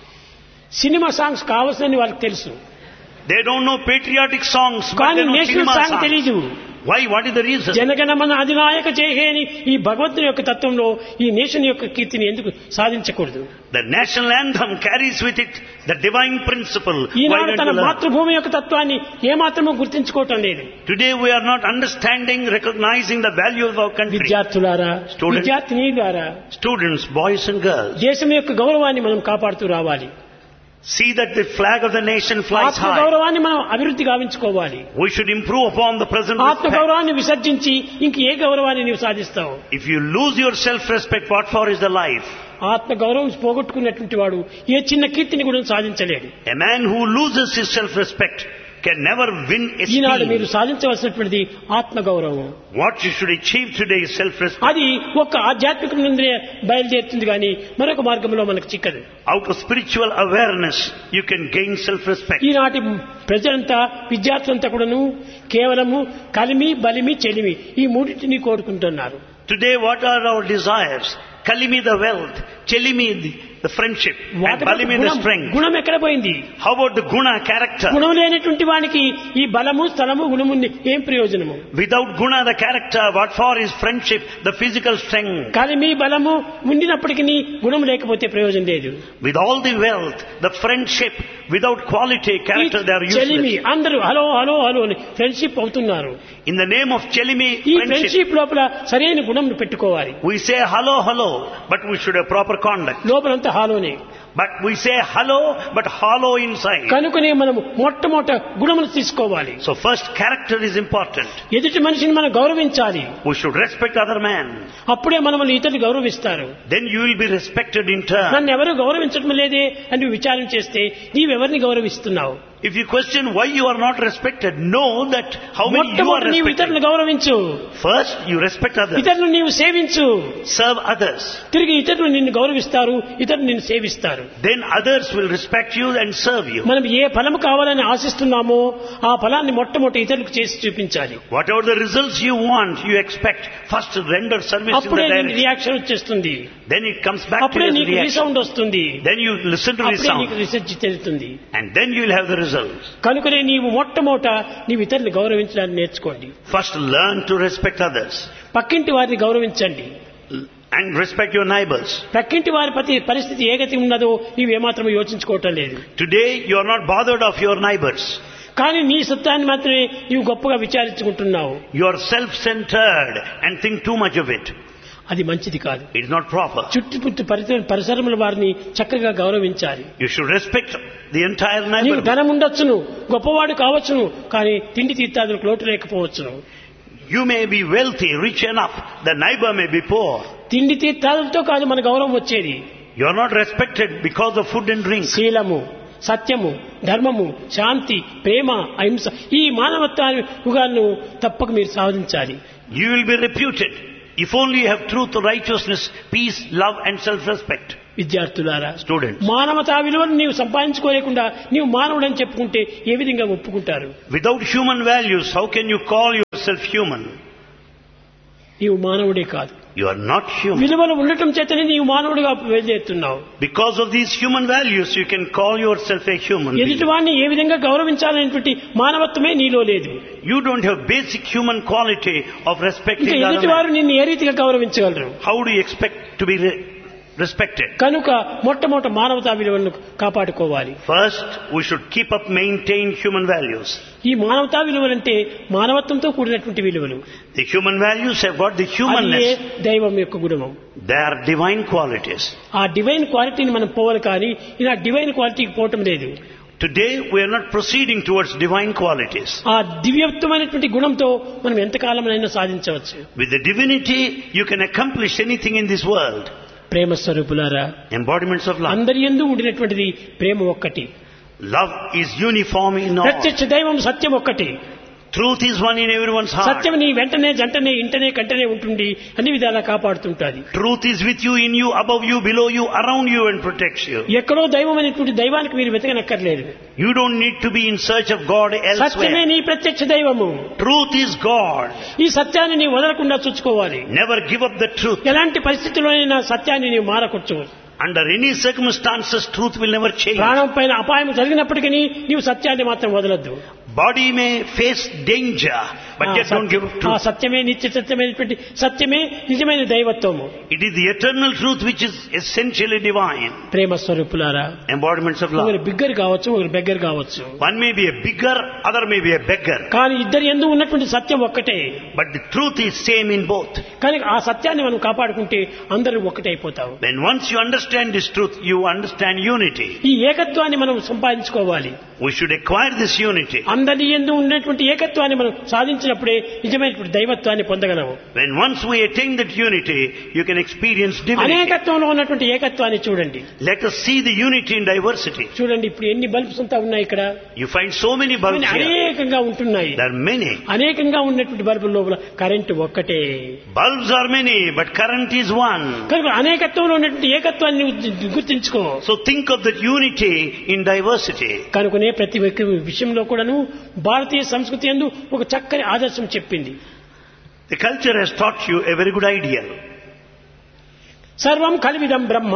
Cinema songs కావాల్సినని వాళ్ళకి తెలుసు, They don't know patriotic songs, but కానీ they know national cinema song songs. తెలీదు. Why? What is the reason? Jana Gana Mana అధినాయక జయహేని ఈ భగవంతుని యొక్క తత్వంలో ఈ nation యొక్క కీర్తిని ఎందుకు సాధించకూడదు? The national anthem carries with it the divine principle. Why Eenadu don't తన you learn? మాతృభూమి యొక్క తత్వాన్ని ఏమాత్రమూ గుర్తించుకోవటం లేదు. Today we are not understanding, recognizing the value of our country. విద్యార్థులారా, Students. విద్యార్థినీలారా, Students, boys and girls, దేశం యొక్క గౌరవాన్ని మనం కాపాడుతూ రావాలి. see that the flag of the nation flies ఆత్మ high. గౌరవాన్ని మనం అభివృద్ధి గావించుకోవాలి. We should improve upon the present ఆత్మ respect. గౌరవాన్ని విసర్జించి ఇంక ఏ గౌరవాన్ని నీవు సాధిస్తావు? If you lose your self-respect, what for is the life? ఆత్మ గౌరవం పోగొట్టుకున్నటువంటి వాడు ఏ చిన్న కీర్తిని కూడా సాధించలేడు. A man who loses his self-respect can never win ఈనాడు మీరు esteem. సాధించవలసినటువంటిది ఆత్మ గౌరవం. What you should achieve today is self-respect. అది ఒక ఆధ్యాత్మిక నుండి బయలుదేరుతుంది కానీ మరొక మార్గంలో మనకు చిక్కదు. Out of spiritual awareness, you can gain self-respect. ఈనాటి ప్రజలంతా విద్యార్థులంతా కూడాను కేవలము కలిమి బలిమి చెలిమి ఈ మూడింటిని కోరుకుంటున్నారు. Today, what are our desires? Kalimi the wealth, Chelimi the, the friendship, and వాటి Balimi the గుణం- strength. గుణం ఎక్కడ పోయింది? How about the guna character? గుణం లేనటువంటి వానికి ఈ బలము స్థలము గుణము ఏం ప్రయోజనము? Without guna the character, what for is friendship, the physical strength? కలిమి బలము ఉండినప్పటికీ గుణం లేకపోతే ప్రయోజనం లేదు. With all the wealth, the friendship, without quality, character, they are చెలిమి useless. అందరూ హలో హలో హలో అని ఫ్రెండ్షిప్ అవుతున్నారు. In the name of Chelimi ఈ friendship, ఫ్రెండ్షిప్ లోపల సరైన గుణం పెట్టుకోవాలి. we say hello, hello, but we should have proper conduct. లోపలంతా హాలోనే. But we say hello, but hollow inside. కనుకనే మనము మొట్టమొదట గుణములు తీసుకోవాలి. So first, character is important. ఎదుటి మనిషిని మనం గౌరవించాలి. We should respect other man. అప్పుడే మనల్ని ఇతరులు గౌరవిస్తారు. Then you will be respected in turn. నన్ను ఎవరు గౌరవించడం లేదే అని నువ్వు విచారం చేస్తే నీవెవరిని గౌరవిస్తున్నావు? If you question why you are not respected, know that how many you are మొట్టమొదటి నీవు ఇతరులను respected. గౌరవించు, First, you respect others. ఇతరులను నీవు సేవించు, Serve others. తిరిగి ఇతరులు నిన్ను గౌరవిస్తారు, ఇతరులు నిన్ను సేవిస్తారు. Then others will respect you and serve you. మనం ఏ ఫలము కావాలని ఆశిస్తున్నామో ఆ ఫలాన్ని మొట్టమొదటి ఇతరులకు చేసి చూపించాలి. Whatever the results you want, you expect, first render service in అప్పుడే the నీకు direction. రియాక్షన్ వచ్చేస్తుంది, Then it comes back to అప్పుడే the నీకు reaction. రీసౌండ్ వస్తుంది, Then you listen to the అప్పుడే నీకు sound. రీసెర్చ్ తెలుస్తుంది. And then you will have the results. కనుకనే నీవు మొట్టమొదట నీవు ఇతరులు గౌరవించడానికి నేర్చుకోండి. First, learn to respect others. పక్కింటి వారిని గౌరవించండి. And respect your neighbors. పక్కింటి వారి ప్రతి పరిస్థితి ఏ గతి ఉన్నదో నీవు ఏమాత్రం యోచించుకోవటం లేదు. Today, you are not bothered of your neighbors. కానీ నీ సత్యాన్ని మాత్రమే నీవు గొప్పగా విచారించుకుంటున్నావు. You are self-centered and think too much of it. అది మంచిది కాదు. It is not proper. చుట్టుపుట్టు పరిసర- పరిసరముల వారిని చక్కగా గౌరవించాలి. You should respect the entire నీవు neighborhood. ధనం ఉండొచ్చును, గొప్పవాడు కావచ్చును, కానీ తిండి తీర్థాదులకు లోటు లేకపోవచ్చును. You may be wealthy, rich enough. The neighbor may be poor. తిండి తీర్థాలతో కాదు మన గౌరవం వచ్చేది. You are not respected because of food and drink. శీలము, సత్యము, ధర్మము, శాంతి, ప్రేమ, అహింస ఈ మానవత్వాన్ని తప్పక మీరు సాధించాలి. You will be reputed if only you have truth, righteousness, peace, love and self-respect. విద్యార్థులారా, Students, మానవతా విలువను నీవు సంపాదించుకోలేకుండా నీవు మానవుడని చెప్పుకుంటే ఏ విధంగా ఒప్పుకుంటారు? without human values, how can you call yourself human? నీవు మానవుడే కాదు. You are not human. విలువలు ఉండటం చేతనే నీవు మానవుడిగా బయలుదేరుతున్నావు. Because of these human values, you can call yourself a human being. ఎదుటివాడిని ఏ విధంగా గౌరవించాలనేటువంటి మానవత్వమే నీలో లేదు. You don't have basic human quality of respecting ఇంకా the other ఎదుటివారు man. నిన్ను ఏ రీతిగా గౌరవించగలరు? How do you expect to be re- respected? కనుక మొట్టమొదట మానవతా విలువలను కాపాడుకోవాలి. First, we should keep up, maintain human values. ఈ మానవతా విలువలంటే మానవత్వంతో కూడినటువంటి విలువలు. The human values have got the అదే humanness. దైవం యొక్క గుణము. They are divine qualities. ఆ డివైన్ క్వాలిటీని మనం పోవాలి, కానీ ఇలా డివైన్ క్వాలిటీకి పోవటం లేదు. Today, we are not proceeding towards divine qualities. ఆ దివ్యత్వమైనటువంటి గుణంతో మనం ఎంతకాలమైనా సాధించవచ్చు. With the divinity, you can accomplish anything in this world. ప్రేమ స్వరూపులారా, Embodiments of love. అందరి యందు ఉండినటువంటిది ప్రేమ ఒక్కటి. Love is uniform in all. ప్రత్యక్ష దైవం సత్యం ఒక్కటి. Truth is one in everyone's heart. సత్యం నీ వెంటనే జంటనే ఇంటనే కంటనే ఉంటుంది, అన్ని విధాలా కాపాడుతుంటాది. Truth is with you, in you, above you, below you, around you and protects you. ఎక్కడో దైవం అనేటువంటి దైవానికి మీరు వెతకనక్కర్లేదు. You don't need to be in search of God సత్యమే elsewhere. నీ ప్రత్యక్ష దైవము. Truth is God. ఈ సత్యాన్ని నీ వదలకుండా చూసుకోవాలి. Never give up the truth. ఎలాంటి పరిస్థితుల్లోనైనా సత్యాన్ని నీవు మారకూర్చు. Under any circumstances, truth will never change. ప్రాణం పైన అపాయం జరిగినప్పటికీ నీవు సత్యాన్ని మాత్రం వదలద్దు. Body may face danger, but yet don't give up ఆ truth. సత్యమే నిత్య సత్యమైనటువంటి సత్యమే నిజమైన దైవత్వము. It is the eternal truth which is essentially divine. ప్రేమ స్వరూపులారా, Embodiments of ఒకరు love. బిగ్గర్ కావచ్చు, ఒకరు బెగ్గర్ కావచ్చు, One may be a bigger, other may be a beggar. కానీ ఇద్దరు ఎందు ఉన్నటువంటి సత్యం ఒక్కటే. But the truth is same in both. కానీ ఆ సత్యాన్ని మనం కాపాడుకుంటే అందరూ ఒక్కటైపోతావు. When once you understand this truth, you understand unity. ఈ ఏకత్వాన్ని మనం సంపాదించుకోవాలి. We should acquire this unity. అందరి యందు ఉన్నటువంటి ఏకత్వాన్ని మనం సాధించినప్పుడే నిజమైనటువంటి దైవత్వాన్ని పొందగలము. When once we attain that unity, you can experience divinity. అనేకత్వంలో ఉన్నటువంటి ఏకత్వాన్ని చూడండి. Let us see the unity in diversity. చూడండి, ఇప్పుడు ఎన్ని బల్బ్స్ అంతా ఉన్నాయి ఇక్కడ. You find so many bulbs here. అనేకంగా ఉంటున్నాయి. There are many. అనేకంగా ఉన్నటువంటి బల్బుల లోపల కరెంటు ఒక్కటే. Bulbs are many, but current is one. కనుక అనేకత్వంలో ఉన్నటువంటి ఏకత్వాన్ని నువ్వు గుర్తించుకో. So think of that unity in diversity. కనుకనే ప్రతి ఒక్క విషయంలో కూడాను భారతీయ సంస్కృతి యందు ఒక చక్కని ఆదర్శం చెప్పింది. The culture has taught you a very good ideal. సర్వం కల్విదం బ్రహ్మ.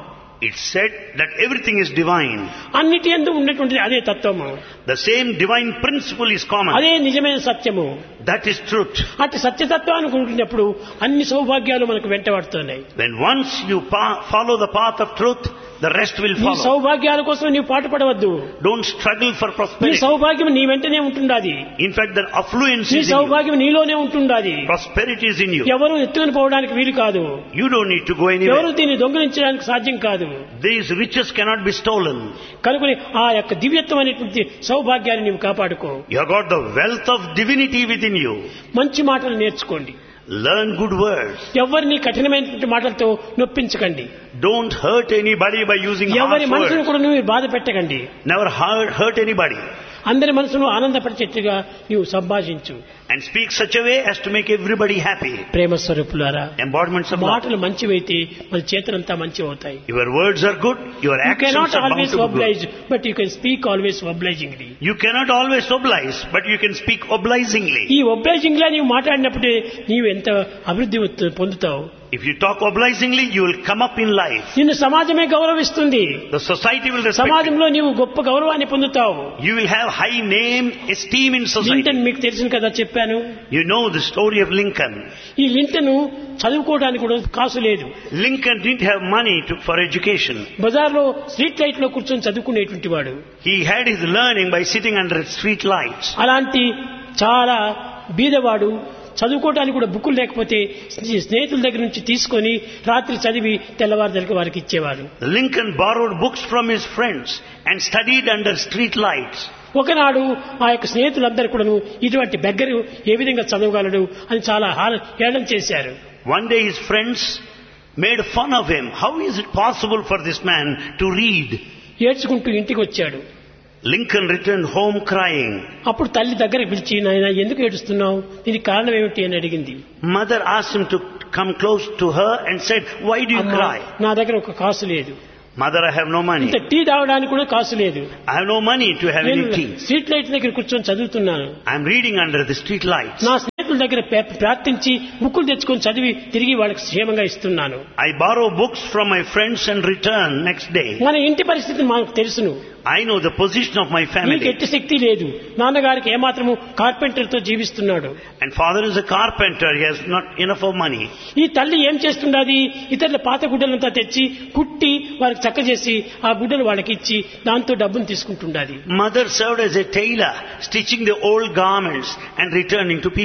It said that everything is divine. అన్నిటి యందు ఉన్నటువంటి అదే తత్వము, The same divine principle is common. అదే నిజమైన సత్యము. That is truth. అటు సత్యతత్వాన్ని అనుకుంటున్నప్పుడు అన్ని సౌభాగ్యాలు మనకు వెంటబడుతున్నాయి. When once you pa- follow the path of truth, the rest will నీ follow. సౌభాగ్యాల కోసం నీవు పాటుపడవద్దు. Don't struggle for నీ prosperity. సౌభాగ్యం నీ వెంటనే ఉంటుండాది. In fact, the affluence నీ is in you. సౌభాగ్యం నీలోనే ఉంటుండాది. Prosperity is in you. ఎవరు ఎత్తుకుని పోవడానికి వీలు కాదు. You don't need to go ఎవరు anywhere. దీన్ని దొంగిలించడానికి సాధ్యం కాదు. These riches cannot be stolen. కనుకొని ఆ యొక్క దివ్యత్వం అనేటువంటి సౌభాగ్యాన్ని నీవు కాపాడుకో. You have got the wealth of divinity within you. మంచి మాటలు నేర్చుకోండి. Learn good words. ఎవరిని కఠినమైనటువంటి మాటలతో నొప్పించకండి. Don't hurt anybody by using ఎవరి harsh మనసును words. కూడా నువ్వు బాధ పెట్టకండి. Never hurt, hurt anybody. అందరి మనసును ఆనందపరిచేట్టుగా నీవు సంభాషించు. And speak such a way as to make everybody happy. ప్రేమ స్వరూపులారా, Embodiments of love. మాటలు మంచివైతే మన చేతులంతా మంచి అవుతాయి. Your words are good, your You actions cannot are bound always to be good. oblige, but you can speak always obligingly. You cannot always oblige, but you can speak obligingly. ఈ obliging లా నీవు మాట్లాడినప్పుడే నీవు ఎంత అభివృద్ధి వస్తు- పొందుతావు. If you talk obligingly, you will come up in life. నిన్ను సమాజమే గౌరవిస్తుంది. The society will respect you. సమాజంలో నీవు గొప్ప గౌరవాన్ని పొందుతావు. You will have high name, esteem in society. Linton మీకు తెలుసు కదా, చెప్పాను. You know the story of Lincoln. ఈ లింటన్ చదువుకోవడానికి కూడా కాసు లేదు. Lincoln didn't have money to, for education. బజార్లో స్ట్రీట్ లైట్ లో కూర్చొని చదువుకునేటువంటి వాడు. He had his learning by sitting under street lights. అలాంటి చాలా బీదవాడు చదువుకోవడానికి కూడా బుక్కులు లేకపోతే స్నేహితుల దగ్గర నుంచి తీసుకొని రాత్రి చదివి తెల్లవారుదలకి వారికి ఇచ్చేవాడు. Lincoln borrowed books from his friends and studied under street lights. ఒకనాడు ఆ యొక్క స్నేహితులందరూ కూడాను ఇటువంటి బెగ్గరు ఏ విధంగా చదవగలడు అని చాలా హేళన చేశారు. One day his friends made fun of him. How is it possible for this man to read? ఏడ్చుకుంటూ ఇంటికి వచ్చాడు. Lincoln returned home crying. అప్పుడు తల్లి దగ్గరికి పిలిచి, నాయనా ఎందుకు ఏడుస్తున్నావు, దీనికి కారణం ఏమిటి అని అడిగింది. Mother asked him to come close to her and said, why do you అమ్మా, cry? నా దగ్గర ఒక కాసు లేదు. Mother, I have no money. ఇంత టీ తాగడానికి కూడా కాసు లేదు. I have no money to have నేను any tea. స్ట్రీట్ లైట్ దగ్గర కూర్చొని చదువుతున్నాను. I am reading under the street lights. నా స్నేహితుల దగ్గర ప్రా- ప్రార్థించి బుక్కులు తెచ్చుకొని చదివి తిరిగి వాళ్ళకి క్షేమంగా ఇస్తున్నాను. I borrow books from my friends and return next day. మన ఇంటి పరిస్థితి మనకు తెలుసును. I know the position of my నీకు family. ఎట్టి శక్తి లేదు. నాన్నగారికి ఏమాత్రము కార్పెంటర్ తో జీవిస్తున్నాడు. And father is a carpenter. He has not enough of money. ఈ తల్లి ఏం చేస్తున్నది, ఇతరుల పాత గుడ్డలంతా తెచ్చి కుట్టి వారికి చక్క చేసి ఆ గుడ్డలు వాళ్ళకి ఇచ్చి దాంతో డబ్బును తీసుకుంటున్నది. Mother served as a tailor, stitching the old garments and returning to people.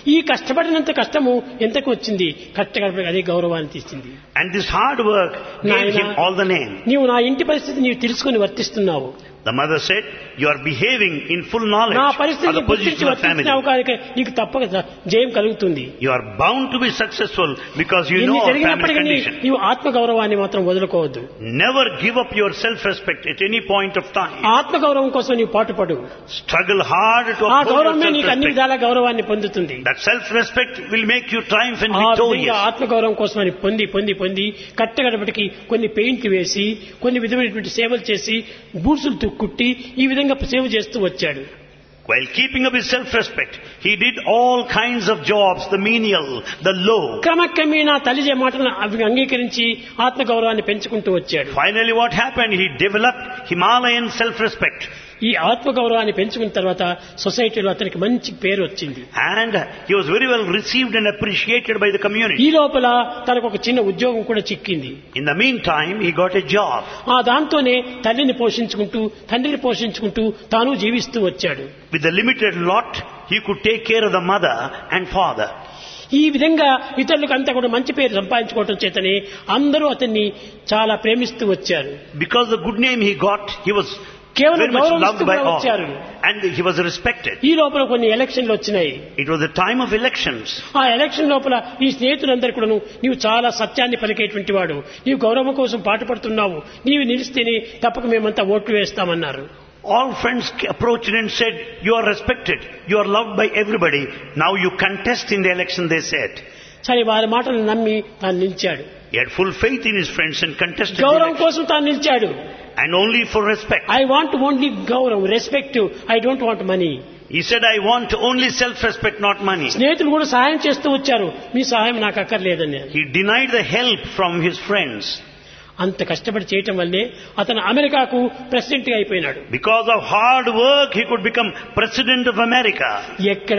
ఈ కష్టపడినంత కష్టము ఎంతకు వచ్చింది? కష్టపడి అదే గౌరవాన్ని తీసింది. And this hard work gave him all the name. నీవు నా ఇంటి పరిస్థితి నీవు తెలుసుకుని వర్తిస్తున్నావు. The mother said, you are behaving in full knowledge నా of పరిస్థితిని the position గుర్తించి of వర్తిస్తున్నావు family. కనుక నీకు తప్పక జయం కలుగుతుంది. You are bound to be successful because you ఎన్ని know our family జరిగినప్పటికీ condition. నీవు ఆత్మ గౌరవాన్ని మాత్రం వదులుకోవద్దు. Never give up your self-respect at any point of time. ఆత్మ గౌరవం కోసం నీవు పాటుపడు. Struggle hard to ఆ uphold your గౌరవమే నీకు అన్ని self-respect. విధాల గౌరవాన్ని పొందుతుంది. That self-respect will make you triumph and ఆ విధంగా victorious. ఆత్మ గౌరవం కోసం అని పొంది పొంది పొంది కట్టగడపటికి కొన్ని పెయింట్లు వేసి కొన్ని విధమైనటువంటి సేవలు చేసి బూట్సులు కుట్టి ఈ విధంగా సేవ చేస్తూ వచ్చాడు. While keeping up his self-respect, he did all kinds of jobs, the menial, the low. క్రమక్రమేణా తల్లి మాటను అంగీకరించి ఆత్మ గౌరవాన్ని పెంచుకుంటూ వచ్చాడు. Finally what happened? He developed Himalayan self-respect. ఈ ఆత్మ గౌరవాన్ని పెంచుకున్న తర్వాత సొసైటీలో అతనికి మంచి పేరు వచ్చింది. And he was very well received and appreciated by the community. ఈ లోపల తనకు ఒక చిన్న ఉద్యోగం కూడా చిక్కింది. In the meantime, he got a job. ఆ దాంతోనే తల్లిని పోషించుకుంటూ తండ్రిని పోషించుకుంటూ తాను జీవిస్తూ వచ్చాడు. With the limited lot, he could take care of the mother and father. ఈ విధంగా ఇతరులకు అంతా కూడా మంచి పేరు సంపాదించుకోవటం చేతనే అందరూ అతన్ని చాలా ప్రేమిస్తూ వచ్చారు. Because the good name he got, he was కేవలం very much loved గౌరవిస్తూ by all. వచ్చారు. And he was respected. ఈ లోపల కొన్ని ఎలక్షన్లు వచ్చినాయి. It was the time of elections. ఆ ఎలక్షన్ లోపల ఈ స్నేహితులందరూ కూడా నీవు చాలా సత్యాన్ని పలికేటువంటి వాడు, నీవు గౌరవం కోసం పాటుపడుతున్నావు, నీవు నిలిస్తేనే తప్పక మేమంతా ఓట్లు వేస్తామన్నారు. All friends approached and said, you are respected, you are loved by everybody, now you contest in the election, they said. సరే వారి మాటలు నమ్మి తాను నిలిచాడు. He had full faith in his friends and contested the గౌరవం election. కోసం తాను నిలిచాడు. And only for respect. I want only గౌరవం, respect, I don't want money. He said, I want only self-respect, not money. స్నేహితులు కూడా సహాయం చేస్తూ వచ్చారు, మీ సహాయం నాకు అక్కర్లేదని. He denied the help from his friends. అంత కష్టపడి చేయటం వల్లే అతను అమెరికాకు ప్రెసిడెంట్ గా అయిపోయినాడు. Because of hard work, he could become president of America. ఎక్కడ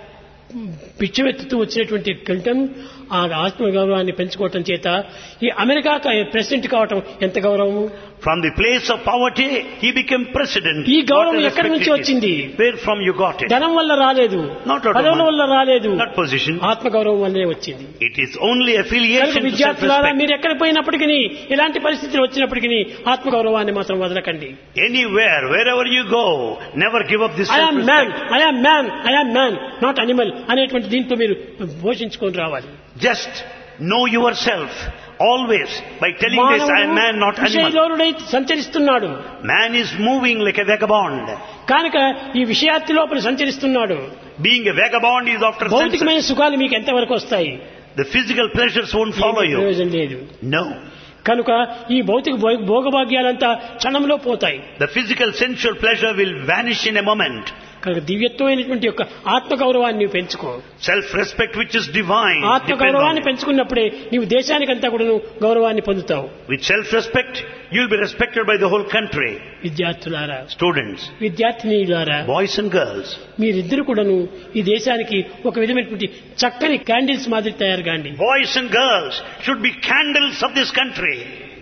పిచ్చివెత్తుతూ వచ్చినటువంటి క్లింటన్ ఆ ఆత్మ గౌరవాన్ని పెంచుకోవటం చేత ఈ అమెరికా ప్రెసిడెంట్ కావటం ఎంత గౌరవము. From the place of poverty, he became president. ఈ గౌరవం What a ఎక్కడి నుంచి respect it వచ్చింది? is. Where from you got it? ధనం వల్ల రాలేదు, Not out of పదవుల money. వల్ల రాలేదు, Not position. ఆత్మ గౌరవం వల్లే వచ్చింది. It is only affiliation to విద్యార్థులారా self-respect. మీరు ఎక్కడ పోయినప్పటికీ ఎలాంటి పరిస్థితులు వచ్చినప్పటికీ ఆత్మ గౌరవాన్ని మాత్రం వదలకండి. Anywhere, wherever you go, never give up this I'm man, self-respect. I'm man, I'm man, not animal అనేటువంటి దీంతో మీరు పోషించుకొని రావాలి. Just know yourself always by telling this, I am man, not animal. విషయలోనుడై సంచరిస్తున్నాడు. Man is moving like a vagabond. కనుక ఈ విషయార్థి లోపల సంచరిస్తున్నాడు. Being a vagabond is after senses. భౌతికమైన సుఖాలు మీకు ఎంతవరకు వస్తాయి? The physical pleasures won't follow you. ప్రయోజనం లేదు. No. కనుక ఈ భౌతిక భోగ- భోగభాగ్యాలంతా క్షణంలో పోతాయి. The physical sensual pleasure will vanish in a moment. కనుక దివ్యత్వమైనటువంటి యొక్క ఆత్మ గౌరవాన్ని నీవు పెంచుకో. Self-respect which is divine ఆత్మ depends గౌరవాన్ని on it. పెంచుకున్నప్పుడే నీవు దేశానికంతా కూడా నువ్వు గౌరవాన్ని పొందుతావు. With self-respect, you will be respected by the whole country. విద్యార్థులారా, Students, విద్యార్థినీలారా, boys and girls, మీరిద్దరు కూడాను ఈ దేశానికి ఒక విధమైనటువంటి చక్కని క్యాండిల్స్ మాదిరి తయారు కాండి. boys and girls should be candles of this country.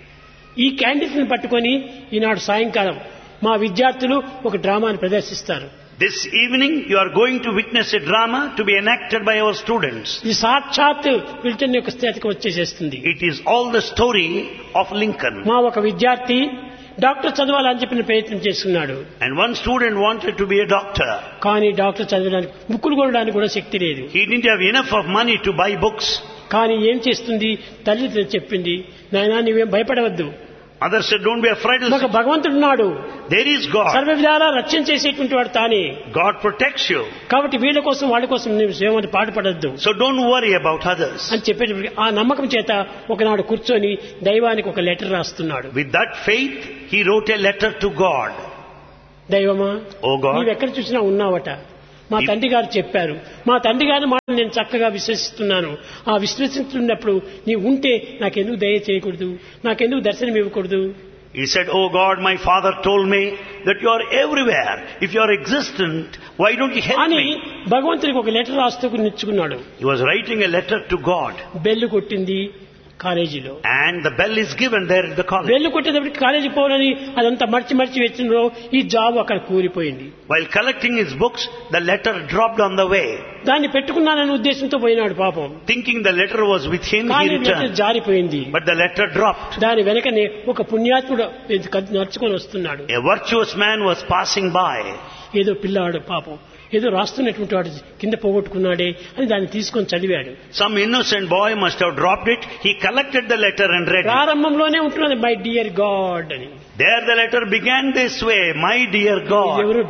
ఈ క్యాండిల్స్ ని పట్టుకొని ఈనాడు సాయంకాలం మా విద్యార్థులు ఒక డ్రామాను ప్రదర్శిస్తారు. This evening you are going to witness a drama to be enacted by our students. ఇది సాక్షాత్ విల్టన్ యొక్క స్థితికి వచ్చేసేస్తుంది. It is all the story of Lincoln. మా ఒక విద్యార్థి డాక్టర్ చదవాలని చెప్పిన ప్రయత్నం చేస్తున్నాడు. And one student wanted to be a doctor. కానీ డాక్టర్ చదవడానికి బుక్కులు కొనడానికి కూడా శక్తి లేదు. He didn't have enough of money to buy books. కానీ ఏం చేస్తుంది? తల్లి చెప్పింది, నాయనా నీవేం భయపడవద్దు, Others said, don't be afraid. ఒక భగవంతుడున్నాడు, There is God. సర్వ విధాలా రక్షణ చేసేటువంటి వాడు తానే. God protects you. కాబట్టి వీళ్ళ కోసం వాళ్ళ కోసం నీవు ఏమని పాటుపడద్దు So don't worry about others. అని చెప్పేటప్పటికి ఆ నమ్మకం చేత ఒకనాడు కూర్చొని దైవానికి ఒక లెటర్ రాస్తున్నాడు. With that faith, he wrote a letter to God. దైవమా, Oh God. నీవెక్కడ చూసినా ఉన్నావట. మా తండ్రి గారు చెప్పారు, మా తండ్రి గారి మాట నేను చక్కగా విశ్వసిస్తున్నాను. ఆ విశ్వసిస్తున్నప్పుడు నీవు ఉంటే నాకెందుకు దయ చేయకూడదు, నాకెందుకు దర్శనం ఇవ్వకూడదు? He said, oh God, my father told me that you are everywhere. If you are existent, why don't you help అని me? భగవంతుడికి ఒక లెటర్ రాస్తూ నిచ్చుకున్నాడు. He was writing a letter to God. Bell కొట్టింది, కాలేజీలో. And the bell is given there at the college. Bell కొట్టేటప్పటికి college పోవాలని అదంతా మర్చి మర్చి వచ్చిందో ఈ జాబ్ అక్కడ కూలిపోయింది. While collecting his books, the letter dropped on the way. దాన్ని పెట్టుకున్నాననే ఉద్దేశంతో పోయినాడు పాపం. Thinking the letter was with him, he కానీ లెటర్ returned. జారిపోయింది. But the letter dropped. దాని వెనకనే ఒక పుణ్యాత్ముడు నడుచుకొని వస్తున్నాడు. A virtuous man was passing by. ఏదో పిల్లాడు పాపం ఏదో రాస్తున్నటువంటి వాడు కింద పోగొట్టుకున్నాడే అని దాన్ని తీసుకొని చదివాడు. Some innocent boy must have dropped it. He collected the letter and read it. ప్రారంభంలోనే ఉంటున్నది మై డియర్ గాడ్ అని. There the letter began this way, my dear God. ఎవరు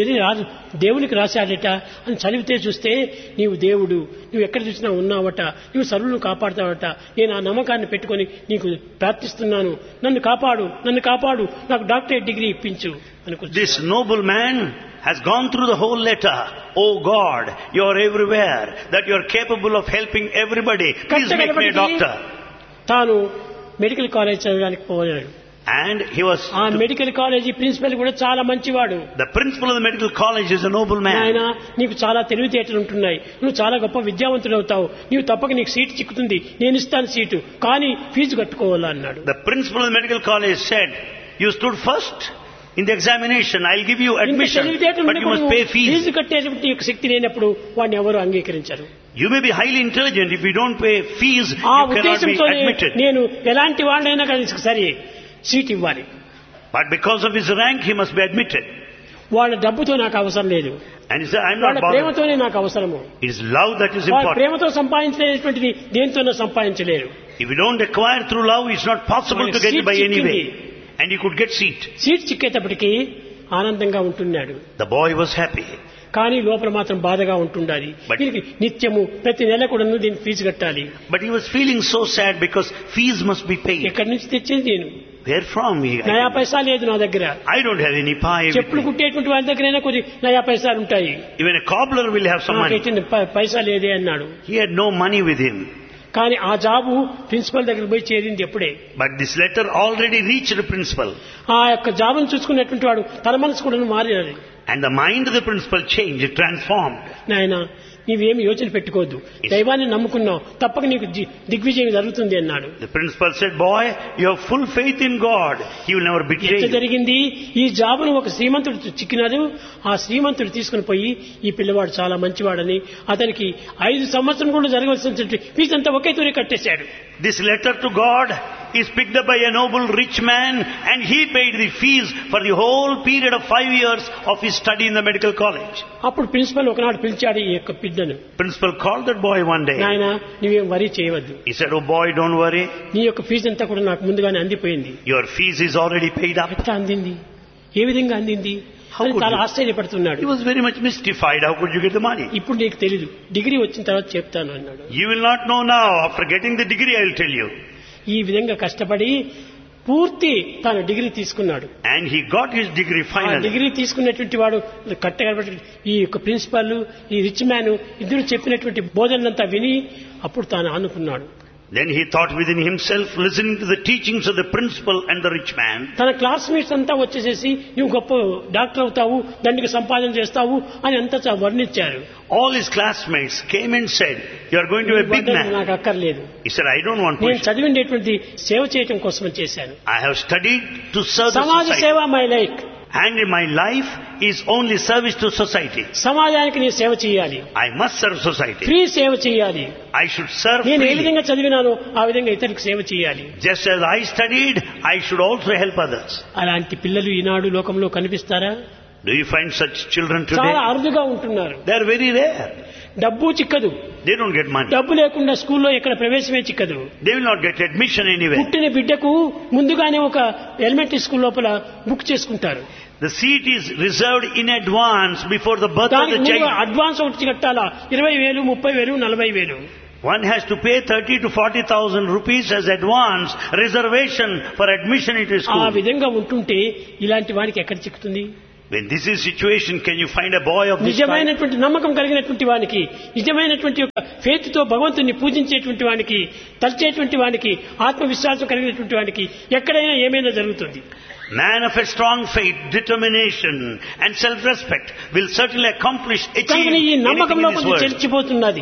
దేవునికి రాశాడట అని చదివితే చూస్తే నీవు దేవుడు, నువ్వు ఎక్కడ చూసినా ఉన్నావట, నువ్వు సర్వులను కాపాడుతావట, నేను ఆ నమ్మకాన్ని పెట్టుకొని నీకు ప్రార్థిస్తున్నాను, నన్ను కాపాడు, నన్ను కాపాడు, నాకు డాక్టరేట్ డిగ్రీ ఇప్పించు అనుకుంటున్నాను. This noble man has gone through the whole letter. Oh God, you are everywhere, that you are capable of helping everybody. Please make me a doctor. తాను మెడికల్ కాలేజ్ చదవడానికి పోయాడు. And he was... ఆ medical college principal కూడా చాలా మంచివాడు. The principal of the medical college is a noble man. ఆయన నీకు చాలా తెలివితేటలు ఉంటున్నాయి, నువ్వు చాలా గొప్ప విద్యావంతుడు అవుతావు, నీవు తప్పక నీకు సీటు చిక్కుతుంది, నేను ఇస్తాను సీటు, కానీ ఫీజు కట్టుకోవాలా అన్నాడు. The principal of the medical college said, you stood first in the examination, I'll give you admission, but you must pay fees. Fee కట్టేటువంటి శక్తి లేనప్పుడు వాడిని ఎవరు అంగీకరించరు. You may be highly intelligent, if you don't pay fees, ఆ you cannot be ఉద్దేశంతోనే admitted. నేను ఎలాంటి వాడినైనా కానీ సరే సీట్ ఇవ్వాలి. But because of his rank, he must be admitted. వాళ్ళ డబ్బుతో నాకు అవసరం లేదు, And he said, I'm వాళ్ళ not bothered. ప్రేమతోనే నాకు అవసరము. It is love that is వాళ్ళ important. ప్రేమతో సంపాదించేటువంటిది దేంతోనో సంపాదించలేరు. If you don't acquire through love, it's not possible to get it by any way. And he could get seat. Seat చిక్కేటప్పటికి ఆనందంగా ఉంటున్నాడు. The boy was happy. కానీ లోపల మాత్రం బాధగా ఉంటుండాలి. దీనికి నిత్యము ప్రతి నెల కూడా దీనికి ఫీజు కట్టాలి. But he was feeling so sad because fees must be paid. ఎక్కడి నుంచి తెచ్చేది నేను? Where from? He, నయా పైసా లేదు నా దగ్గర. I don't have any pie. చెప్పులు కుట్టేటువంటి వారి దగ్గరైనా కొద్ది నయా పైసలు ఉంటాయి. Even a cobbler will have some money. పైసా లేదే అన్నాడు. He had no money with him. కానీ ఆ జాబు ప్రిన్సిపల్ దగ్గర పోయి చేరింది ఎప్పుడే. But this letter already reached the principal. ఆ యొక్క జాబును చూసుకున్నటువంటి వాడు తన మనసు కూడా మారినది. And the mind of the principal changed, it transformed. నాయనా నీవేమి యోచన పెట్టుకోవద్దు, దైవాన్ని నమ్ముకున్నావు, తప్పక నీకు దిగ్విజయం జరుగుతుంది అన్నాడు. The principal said, boy, you have full faith in God. He will never betray you. జరిగింది ఈ జాబును ఒక శ్రీమంతుడు చిక్కినాడు. ఆ శ్రీమంతుడు తీసుకుని పోయి ఈ పిల్లవాడు చాలా మంచివాడని అతనికి ఐదు సంవత్సరం కూడా జరగవలసిన ఫీజు అంతా ఒకే తూరి కట్టేశాడు. This letter to God is picked up by a noble rich man, and he paid the fees for the whole period of five years of his study in the medical college. అప్పుడు principal ఒకనాడు పిలిచాడు ఈ యొక్క బిడ్డను. Principal called that boy one day. నాయనా నీవేం worry చేయవద్దు. He said, oh boy, don't worry. నీ యొక్క ఫీజు అంతా కూడా నాకు ముందుగానే అందిపోయింది. Your fees is already paid up. ఎట్లా అందింది, ఏ విధంగా అందింది అని చాలా ఆశ్చర్యపడుతున్నాడు. He was very much mystified. How could you get the money? ఇప్పుడు నీకు తెలీదు, డిగ్రీ వచ్చిన తర్వాత చెప్తాను అన్నాడు. You will not know now. After getting the degree, I will tell you. ఈ విధంగా కష్టపడి పూర్తి తన డిగ్రీ తీసుకున్నాడు. And he got his degree finally. Degree తీసుకున్నటువంటి వాడు కట్టగలబట్టి ఈ యొక్క ప్రిన్సిపల్ ఈ రిచ్ మ్యాన్ ఇద్దరు చెప్పినటువంటి బోధనలంతా విని అప్పుడు తాను అనుకున్నాడు. Then he thought within himself, listening to the teachings of the principal and the rich man. తన క్లాస్మేట్స్ అంతా వచ్చేసేసి నువ్వు గొప్ప డాక్టర్ అవుతావు, దండికి సంపాదన చేస్తావు అని అంతా వర్ణించారు. All his classmates came and said, you are going to be a big man. నాకు అక్కర్లేదు. He said, I don't want నేను position. చదివినటువంటి సేవ చేయటం కోసం చేశాను. I have studied to serve the సమాజ society. సేవ my like. And my life is only service to society. సమాజానికి నేను సేవ చేయాలి. I must serve society. Free సేవ చేయాలి. I should serve నేను ఏ freely. విధంగా చదివినానో ఆ విధంగా ఇతరులకు సేవ చేయాలి. Just as I studied, I should also help others. అలాంటి పిల్లలు ఈనాడు లోకంలో కనిపిస్తారా? Do you find such children today? చాలా అరుదుగా ఉంటున్నారు. They are very rare. డబ్బు చిక్కదు. They don't get money. డబ్బు లేకుండా స్కూల్లో ఎక్కడ ప్రవేశమే చిక్కదు. They will not get admission anywhere. పుట్టిన బిడ్డకు ముందుగానే ఒక ఎలిమెంటరీ స్కూల్ లోపల బుక్ చేసుకుంటారు. The seat is reserved in advance before the birth of the child. Advance ఒకటి కట్టాలా, ఇరవై వేలు ముప్పై వేలు నలభై వేలు. One has to pay thirty to forty thousand rupees as advance reservation for admission into ఆ school. విధంగా ఉంటుంటే ఇలాంటి వానికి ఎక్కడ చిక్కుతుంది? When this is situation, can you find a boy of this kind? నిజమైనటువంటి నమ్మకం కలిగినటువంటి వానికి, నిజమైనటువంటి యొక్క ఫెయిత్ తో భగవంతుని పూజించేటువంటి వానికి, తలచేటువంటి వానికి, ఆత్మవిశ్వాసం కలిగినటువంటి వానికి ఎక్కడైనా ఏమైనా జరుగుతుంది. Man of a strong faith, determination and self-respect will certainly accomplish, achieve కానీ ఈ anything నమ్మకంలో in this కొంచెం world. చెల్చిపోతున్నది.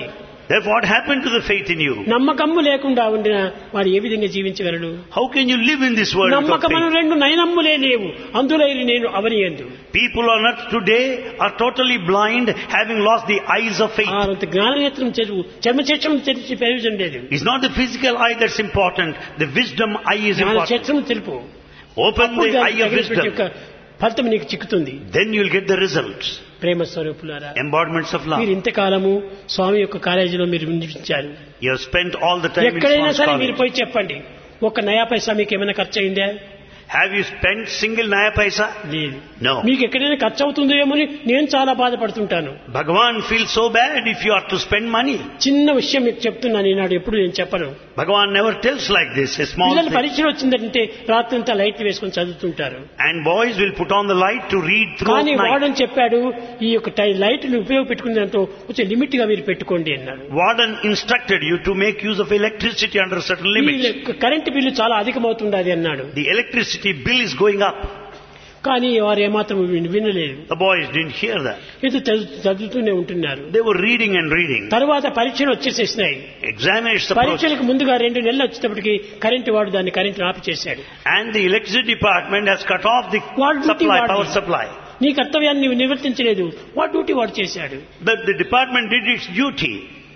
Therefore, what happened to the faith in you? నమ్మకము లేకుండా ఉండిన వాడు ఏ విధంగా జీవించగలడు? How can you live in this world without నమ్మకమును faith? రెండు నయనమ్ములే లేవు, అందులైరి నేను అవనియందు. People on earth today are totally blind, having lost the eyes of faith. ఆరంత జ్ఞాననేత్రం చదువు చర్మచేత్రం తెరిచి ప్రయోజనం లేదు. It's not the physical eye that's important. The wisdom eye is important. జ్ఞానచేత్రం తెలుపు. Open అప్పుడు the దానికి eye of తగినటువంటి యొక్క wisdom. ఫలితం నీకు చిక్కుతుంది. Then you'll get the results. ప్రేమ స్వరూపులారా, Embodiments of love. మీరు ఇంతకాలము స్వామి యొక్క కాలేజీలో మీరు నివసించారు. You have spent all the time in ఎక్కడైనా Swami's సరే మీరు college. పోయి చెప్పండి, ఒక్క నయా పైసా మీకు ఏమైనా ఖర్చు అయిందా? Have you spent single naya paisa? లేదు. No. మీకు ఎక్కడైనా ఖర్చు అవుతుందో ఏమో అని నేను చాలా బాధపడుతుంటాను. Bhagavan feels so bad if you are to spend money. చిన్న విషయం మీకు చెప్తున్నాను ఈనాడు, ఎప్పుడు నేను చెప్పను. Bhagavan never tells like this, a small పిల్లలు thing. పరీక్షలు వచ్చిందంటే రాత్రంతా లైట్లు వేసుకొని చదువుతుంటారు. And boys will put on the light to read through కానీ night. వార్డెన్ చెప్పాడు, ఈ యొక్క లైట్లు ఉపయోగపెట్టుకునే దాంతో కొంచెం లిమిట్ గా మీరు పెట్టుకోండి అన్నాడు. Warden instructed you to make use of electricity under certain limits. Current bill చాలా అధికమవుతుండది అన్నాడు. The electricity bill is going up. కానీ వారు ఏమాత్రం వినలేదు. The boys didn't hear that. ఇది చదువుతూనే ఉంటున్నారు. They were reading and reading. తర్వాత పరీక్షలు వచ్చేసేసినాయి. Examinations approached. పరీక్షలకు ముందుగా రెండు నెలలు వచ్చేటప్పటికి కరెంటు వాడు దాన్ని కరెంటు ఆఫ్ చేశాడు. And the electricity department has cut off the వాడు supply, వాడు. power supply. నీ కర్తవ్యాన్ని నీవు నివర్తించలేదు, వాడు డ్యూటీ వాడు చేశాడు. But the department did its duty.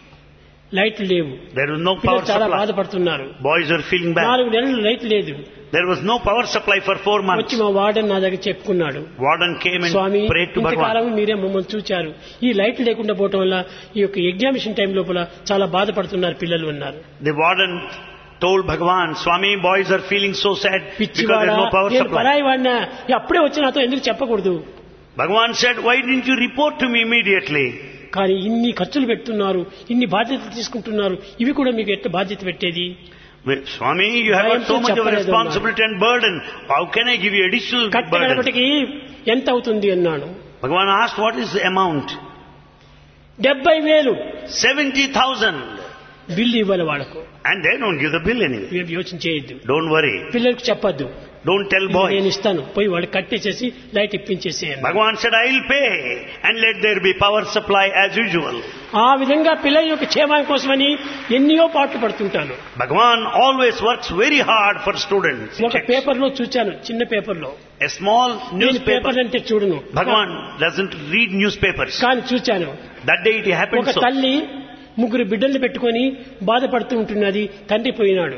లైట్లు లేవు. There was no power పిల్లలు చాలా supply. బాధపడుతున్నారు. Boys are feeling bad. నాలుగు నెలలు లైట్ లేదు. There was no power supply for four months. వచ్చి మా వార్డెన్ నా దగ్గర చెప్పుకున్నాడు, Warden came and Swamy prayed to ఇంతకాలం Bhagavan. మీరే మమ్మల్ని చూచారు, ఈ లైట్ లేకుండా పోవటం వల్ల ఈ యొక్క ఎగ్జామినేషన్ టైం లోపల చాలా బాధపడుతున్నారు పిల్లలు అన్నారు. The warden told Bhagavan, Swami, boys are feeling so sad because there పిచ్చివాడా, is no power నేను supply. పరాయి వాడినా, అప్పుడే వచ్చి నాతో ఎందుకు చెప్పకూడదు? Bhagavan said, why didn't you report to me immediately? కానీ ఇన్ని ఖర్చులు పెడుతున్నారు, ఇన్ని బాధ్యతలు తీసుకుంటున్నారు, ఇవి కూడా మీకు ఎట్లా బాధ్యత పెట్టేది? Well, Swami, you have got so much of a responsibility and burden. How can I give you additional కట్ట burden? గడపటికి ఎంత అవుతుంది అన్నాను. Bhagavan asked, what is the amount? డెబ్బై వేలు seventy thousand. బిల్లు ఇవ్వాలి వాళ్ళకు. And they don't give the bill anyway. ఇవేం యోచన చేయొద్దు, Don't worry. పిల్లలకు చెప్పొద్దు, Don't tell నేను boys. ఇస్తాను, పోయి వాళ్ళు కట్టేసేసి లైట్ ఇప్పించేసి అన్నాడు. Bhagavan said, I will pay and let there be power supply as usual. ఆ విధంగా పిల్లల యొక్క క్షేమం కోసమని ఎన్నో పాటలు పడుతుంటాను. Bhagavan always works very hard for students. ఒక పేపర్ లో చూచాను, చిన్న పేపర్ లో. A small నేను newspaper. పేపర్ అంటే చూడను, Bhagavan doesn't read newspapers. కానీ చూచాను. That day it happened ఒక so. తల్లి ముగ్గురు బిడ్డల్ని పెట్టుకొని బాధపడుతూ ఉంటున్నది, తండ్రి పోయినాడు.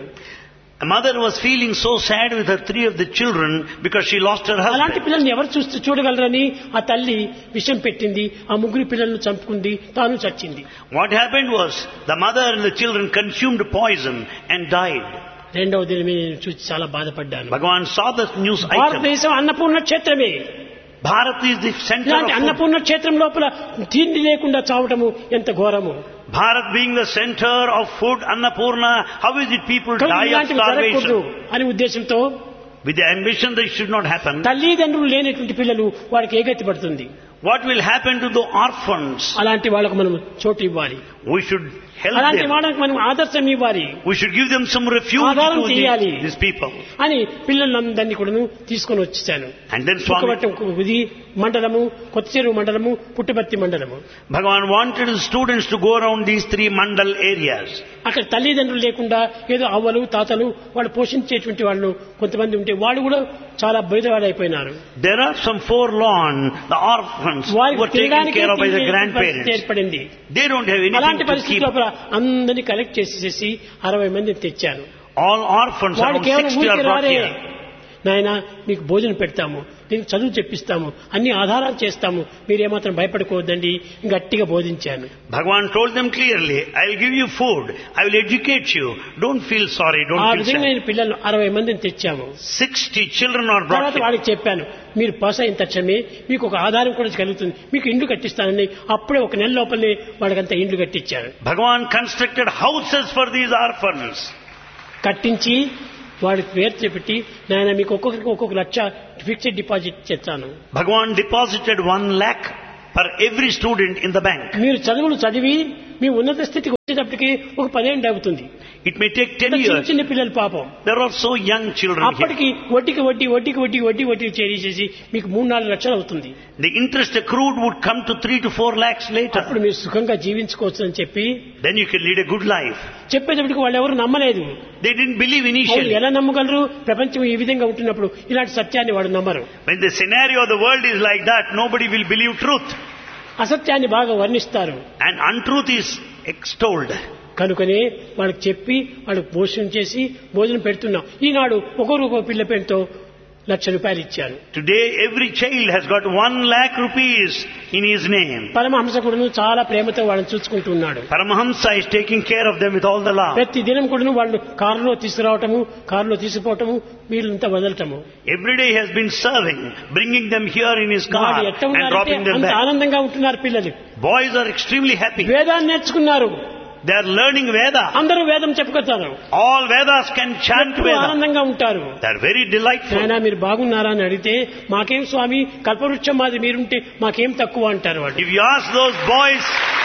A mother was feeling so sad with her three of the children because she lost her అలాంటి husband. పిల్లల్ని ఎవరు చూస్తూ చూడగలరని ఆ తల్లి విషం పెట్టింది, ఆ ముగ్గురు పిల్లలను చంపుకుంది, తాను చచ్చింది. What happened was the mother and the children consumed poison and died. రెండవ దినమే నేను చూసి చాలా బాధపడ్డాను. Bhagavan saw the news item. భారతదేశం Annapurna క్షేత్రమే. Bharat is the center ఇలాంటి of food. అన్నపూర్ణ క్షేత్రం లోపల తిండి లేకుండా చావటము ఎంత ఘోరము. Bharat being the center of food, Annapurna, how is it people కానీ die of ఇలాంటివి జరగకూడదు starvation? అనే ఉద్దేశంతో With the ambition that it should not happen. తల్లిదండ్రులు లేనటువంటి పిల్లలు వారికి ఏ గతి పడుతుంది? What will happen to the orphans? అలాంటి వాళ్ళకు మనం చోటు ఇవ్వాలి. We should help అలాంటి them. వాళ్ళకి మనం ఆదర్శం ఇవ్వాలి We should give them some refuge ఆధారం to చేయాలి the, these people. అని పిల్లలందరినీ కూడా తీసుకొని వచ్చేసాను. And then Swami, కుక్కవట్టం ఇది మండలము, కొత్త చెరువు మండలము, పుట్టపర్తి మండలము. Bhagavan wanted the students to go around these three mandal areas. అక్కడ తల్లిదండ్రులు లేకుండా ఏదో అవ్వలు తాతలు వాళ్ళు పోషించేటువంటి వాళ్ళు కొంతమంది ఉంటే వాళ్ళు కూడా చాలా బయటవాడైపోయినారు. There are some forlorn, the orphans who వారికి were taken తినడానికి care of by the పరిస్థితి grandparents. ఏర్పడింది. They don't have anything అలాంటి to పరిస్థితి keep. లోపల అందరినీ కలెక్ట్ చేసేసి అరవై మందిని తెచ్చాను. All orphans, వాడు around కేవలం sixty are ఊరికి brought రారే, here. నాయన మీకు భోజనం పెడతాము, మీకు చదువు చెప్పిస్తాము, అన్ని ఆధారాలు చేస్తాము, మీరేమాత్రం భయపడుకోవద్దండి గట్టిగా బోధించాను. Bhagavan told them clearly, I will give you food, I will educate you, don't feel sorry, ఆ don't feel విధంగా sad. నేను పిల్లలు అరవై మందిని తెచ్చాము. Sixty children are brought తర్వాత here. వాడికి చెప్పాను, మీరు పాస్ అయిన తక్షణమే మీకు ఒక ఆధారం కూడా కలుగుతుంది, మీకు ఇండ్లు కట్టిస్తానని అప్పుడే ఒక నెల లోపలనే వాడికంతా ఇండ్లు కట్టించారు. Bhagavan constructed houses for these orphans. కట్టించి వాడికి పేరు చెప్పి, నాయన మీకు ఒక్కొక్కరికి ఒక్కొక్క లక్ష ఫిక్స్డ్ డిపాజిట్ చేస్తాను, Bhagavan deposited one lakh per every student in the bank. మీరు చదువులు చదివి మీ ఉన్నత స్థితికి వచ్చేటప్పటికి ఒక పదేళ్ళు అవుతుంది. It may take ten చిన్న years. చిన్న పిల్లలు పాపం There are so young children here. అప్పటికి వడ్డీకి వడ్డీ వడ్డీకి వడ్డీ వడ్డీ వడ్డీ చేసేసి మీకు మూడు నాలుగు లక్షలు అవుతుంది. The interest accrued would come to three to four lakhs later. అప్పుడు మీరు సుఖంగా జీవించుకోవచ్చు అని చెప్పి Then you can lead a good life. చెప్పేటప్పటికి వాళ్ళు ఎవరు నమ్మలేదు. They didn't believe వాళ్ళు initially. ఎలా నమ్మగలరు? ప్రపంచం ఈ విధంగా ఉంటున్నప్పుడు ఇలాంటి సత్యాన్ని వాడు నమ్మరు. When the scenario of the world is like that, nobody will believe truth. అసత్యాన్ని బాగా వర్ణిస్తారు. And untruth is extolled. కనుకనే వాళ్ళకి చెప్పి వాళ్ళకి భోజనం చేసి భోజనం పెడుతున్నాం. ఈనాడు ఒకరు ఒక పిల్ల పేరుతో లక్ష రూపాయలు ఇచ్చారు. Today every child has got one lakh rupees in his name. Paramahamsa కూడాను చాలా ప్రేమతో వాళ్ళని చూసుకుంటున్నాడు. Paramahamsa is taking care of them with all the love. ప్రతి దినం కూడాను వాళ్ళు కారులో తీసుకురావటము, కారులో తీసుకుపోవటము, వీళ్ళంతా వదలటము. Every day he has been serving, bringing them here in his car వాడు ఎట్ట and dropping them అంత back. ఆనందంగా ఉంటున్నారు పిల్లలు. Boys are extremely happy. వేదాన్ని నేర్చుకున్నారు. They are learning Veda. అందరూ వేదం చెప్పుకొస్తారు. All Vedas can chant ఎప్పుడూ Veda. ఆనందంగా ఉంటారు. They are very delightful. నాయనా మీరు బాగున్నారా అని అడిగితే మాకేం స్వామి కల్పవృక్షం మాది మీరుంటే మాకేం తక్కువ అంటారు వాళ్ళు. If you ask those boys,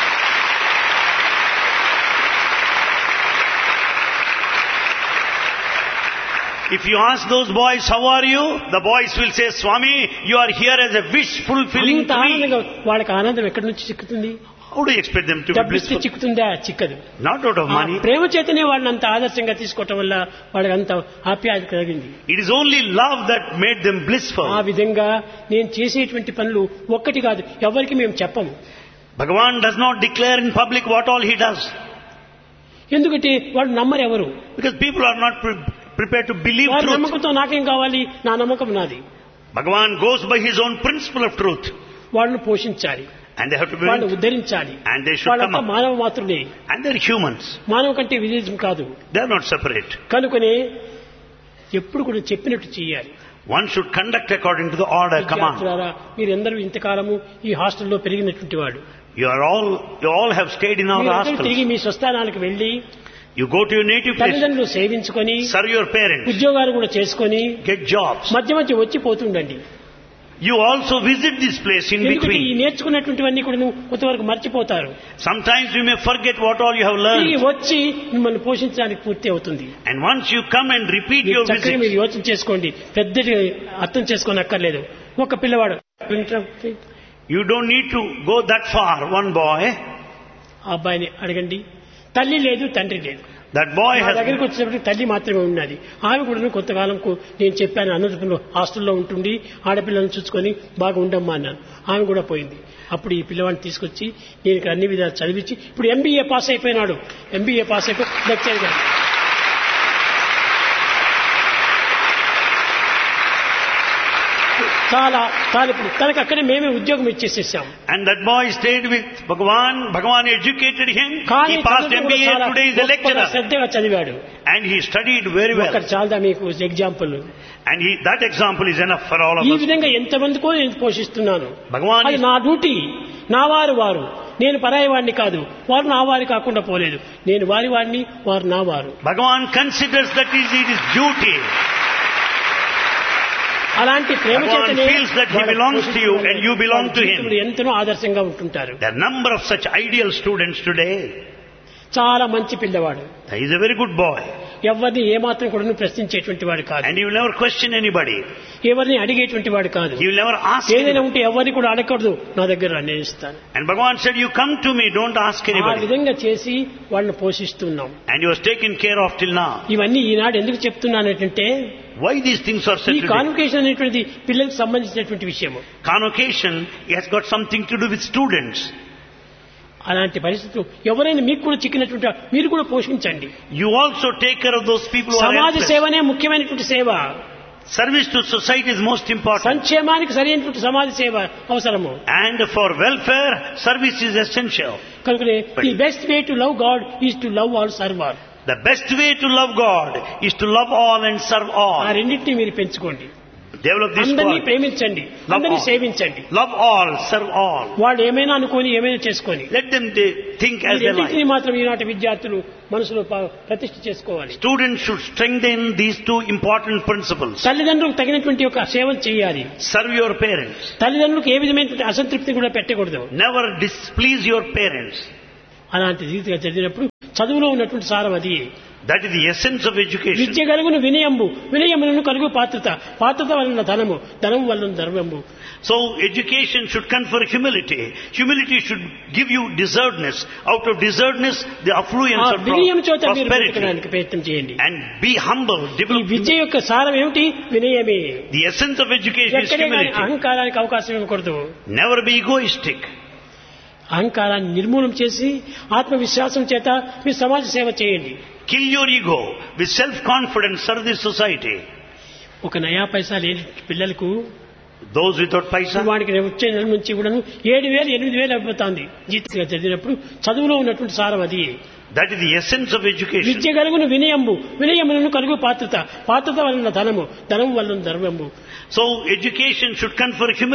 if you ask those boys, how are you? The boys will say, Swami, you are here as a wish fulfilling అంత ఆనందంగా tree. వాళ్ళకి ఆనందం ఎక్కడి నుంచి చిక్కుతుంది? How do you expect them to be డబ్బిస్తే blissful? చిక్కుతుందా? చిక్కదు. Not out of ఆ money. ప్రేమ చేతనే వాళ్ళని అంత ఆదర్శంగా తీసుకోవటం వల్ల వాళ్ళకి అంత ఆప్యాయత కలిగింది. It is only love that made them blissful. ఆ విధంగా నేను చేసేటువంటి పనులు ఒక్కటి కాదు, ఎవరికి మేము చెప్పము. Bhagavan does not declare in public what all he does. ఎందుకంటే వాళ్ళు నమ్మరు ఎవరు. Because people are not pre- prepared to believe వారి truth. నమ్మకంతో నాకేం కావాలి, నా నమ్మకం నాది. Bhagavan goes by his own principle of truth. వాళ్ళని పోషించాలి, And they have to be, వాళ్ళని ఉద్ధరించాలి. and they should come వాళ్ళంతా up. మానవ మాత్రులే, And they're humans. మానవ కంటే విదేశం కాదు. They're not separate. కనుకనే ఎప్పుడు కూడా చెప్పినట్టు చేయాలి. One should conduct according to the order command. విద్యార్థులారా, మీరందరూ ఇంతకాలము ఈ హాస్టల్లో పెరిగినటువంటి వాడు. You are all, you all have stayed in our మీరందరూ తిరిగి hostels. మీ స్వస్థానానికి వెళ్లి You go to your native place, తల్లిదండ్రులు సేవించుకొని serve your parents, ఉద్యోగాలు కూడా చేసుకొని get jobs. మధ్య మధ్య వచ్చి పోతుండండి. You also visit this place in ఎందుకంటే ఈ between. నేర్చుకున్నటువంటివన్నీ కూడా కొంతవరకు మర్చిపోతారు. Sometimes you may forget what all you have తిరిగి learned. వచ్చి మిమ్మల్ని పోషించడానికి పూర్తి అవుతుంది. And once you come and repeat మీరు your చక్కగా మీరు visit, యోచన చేసుకోండి, పెద్దగా అర్థం చేసుకొని అక్కర్లేదు. ఒక పిల్లవాడు you don't need to go that far. One boy, ఆ అబ్బాయిని అడగండి, తల్లి లేదు తండ్రి లేదు. that boy నా has, దగ్గరికి వచ్చేటప్పటికి తల్లి మాత్రమే ఉన్నది. ఆమె కూడా కొంతకాలంకు నేను చెప్పాను అనంతపురంలో హాస్టల్లో ఉంటుండి ఆడపిల్లలను చూసుకొని బాగా ఉండమ్మా అన్నాను. ఆమె కూడా పోయింది. అప్పుడు ఈ పిల్లవాడిని తీసుకొచ్చి నేను ఇక్కడ అన్ని విధాలు చదివించి ఇప్పుడు ఎంబీఏ పాస్ అయిపోయినాడు. ఎంబీఏ పాస్ అయిపోయి లెక్చర్ గా చాలా చాలా ఇప్పుడు తనకు అక్కడే మేమే ఉద్యోగం ఇచ్చేసేసాం. and that boy stayed with Bhagavan. Bhagavan educated him. కానీ He passed చదువు కూడా M B A. చాలా Today is a గొప్పగా lecturer. శ్రద్ధగా చదివాడు. And he studied very well. ఒకటి చాలదా మీకు example? And he, that example is enough for all of ఈ us. విధంగా ఎంతమందికో నేను పోషిస్తున్నాను. Bhagavan అది is, నా డ్యూటీ. నా వారు వారు, నేను పరాయి వాడిని కాదు. వారు నా వారి కాకుండా పోలేదు. నేను వారి వాడిని, వారు నా వారు. Bhagavan considers that is it is duty. అలాంటి ప్రేమ Bhagavan చేతనే feels that he వాళ్ళ belongs to you and you belong to him. జీవితంలో ఎంతనో ఆదర్శంగా ఉంటుంటారు. There are number of such ideal students today. చాలా మంచి పిల్లవాడు. He is a very good boy. ఎవరిని ఏమాత్రం కూడా ప్రశ్నించేటువంటి వాడు కాదు. And he will never question anybody. ఎవరిని అడిగేటువంటి వాడు కాదు. He will never ask ఏదైనా anybody. ఉంటే ఎవరిని కూడా అడగకూడదు, నా దగ్గర నేను ఇస్తాను. And Bhagavan said, you come to me, don't ask ఆ anybody. విధంగా చేసి వాళ్ళని పోషిస్తున్నాం. And he was taken care of till now. ఇవన్నీ ఈనాడు ఎందుకు చెప్తున్నానంటే Why these things are said ఈ today? కాన్వకేషన్ అనేటువంటిది పిల్లలకు సంబంధించినటువంటి విషయము. Convocation has got something to do with students. అలాంటి పరిస్థితులు ఎవరైనా మీకు కూడా చిక్కినటువంటి మీరు కూడా పోషించండి. You also take care of those people who are సమాజ helpless. సేవనే ముఖ్యమైనటువంటి సేవ. Service to society is most important. సంక్షేమానికి సరైనటువంటి సమాజ సేవ అవసరము. And for welfare, service is essential. కనుకనే the best way to love God is to love all serve all. The best way to love God is to love all and serve ఆ all. రెండింటిని మీరు పెంచుకోండి. Develop this అందరినీ quality. ప్రేమించండి, Love అందరినీ all. సేవించండి. Love all, serve all. వాళ్ళు ఏమైనా అనుకొని ఏమైనా చేసుకొని Let them de- think ఈ as they రెండింటిని like. మాత్రం ఈనాటి విద్యార్థులు మనసులో ప- ప్రతిష్ఠ చేసుకోవాలి. Students should strengthen these two important principles. తల్లిదండ్రులకు తగినటువంటి ఒక సేవను చేయాలి. Serve your parents. తల్లిదండ్రులకు ఏ విధమైనటువంటి అసంతృప్తి కూడా పెట్టకూడదు. Never displease your parents. అలాంటి రీతిగా చదివినప్పుడు చదువులో ఉన్నటువంటి సారం అది. That is the essence of education. విద్య కలుగును వినయంబు, వినయములను కలుగు పాత్రత, పాత్రత వలన ధనము, ధనము వలన ధర్మము. So education should confer humility. Humility should give you deservedness. Out of deservedness, the affluence ఆ of వినయం చేత మీరు prosperity. బ్రతకడానికి ప్రయత్నం చేయండి. And be humble. ఈ Develop. విద్య యొక్క సారం ఏమిటి? వినయమే. The essence of education is ఎక్కడే కానీ humility. అహంకారానికి అవకాశం ఇవ్వకూడదు. Never be egoistic. అహంకారాన్ని నిర్మూలన చేసి ఆత్మవిశ్వాసం చేత మీ సమాజ సేవ చేయండి. Kill your ego with self-confidence. Serve the society. ఒక నయా పైసా లేని పిల్లలకు Those without paisa. వాడికి వచ్చే నెల నుంచి కూడా ఏడు వేలు ఎనిమిది వేలు అయిపోతుంది జీతంగా చదివినప్పుడు చదువులో ఉన్నటువంటి సారం అది. That is the essence of education. విద్య కలుగును వినయంబు, వినయములను కలుగు పాత్రత, పాత్రత వలన ధనము, ధనము వలన ధర్మము. So education should confer humility.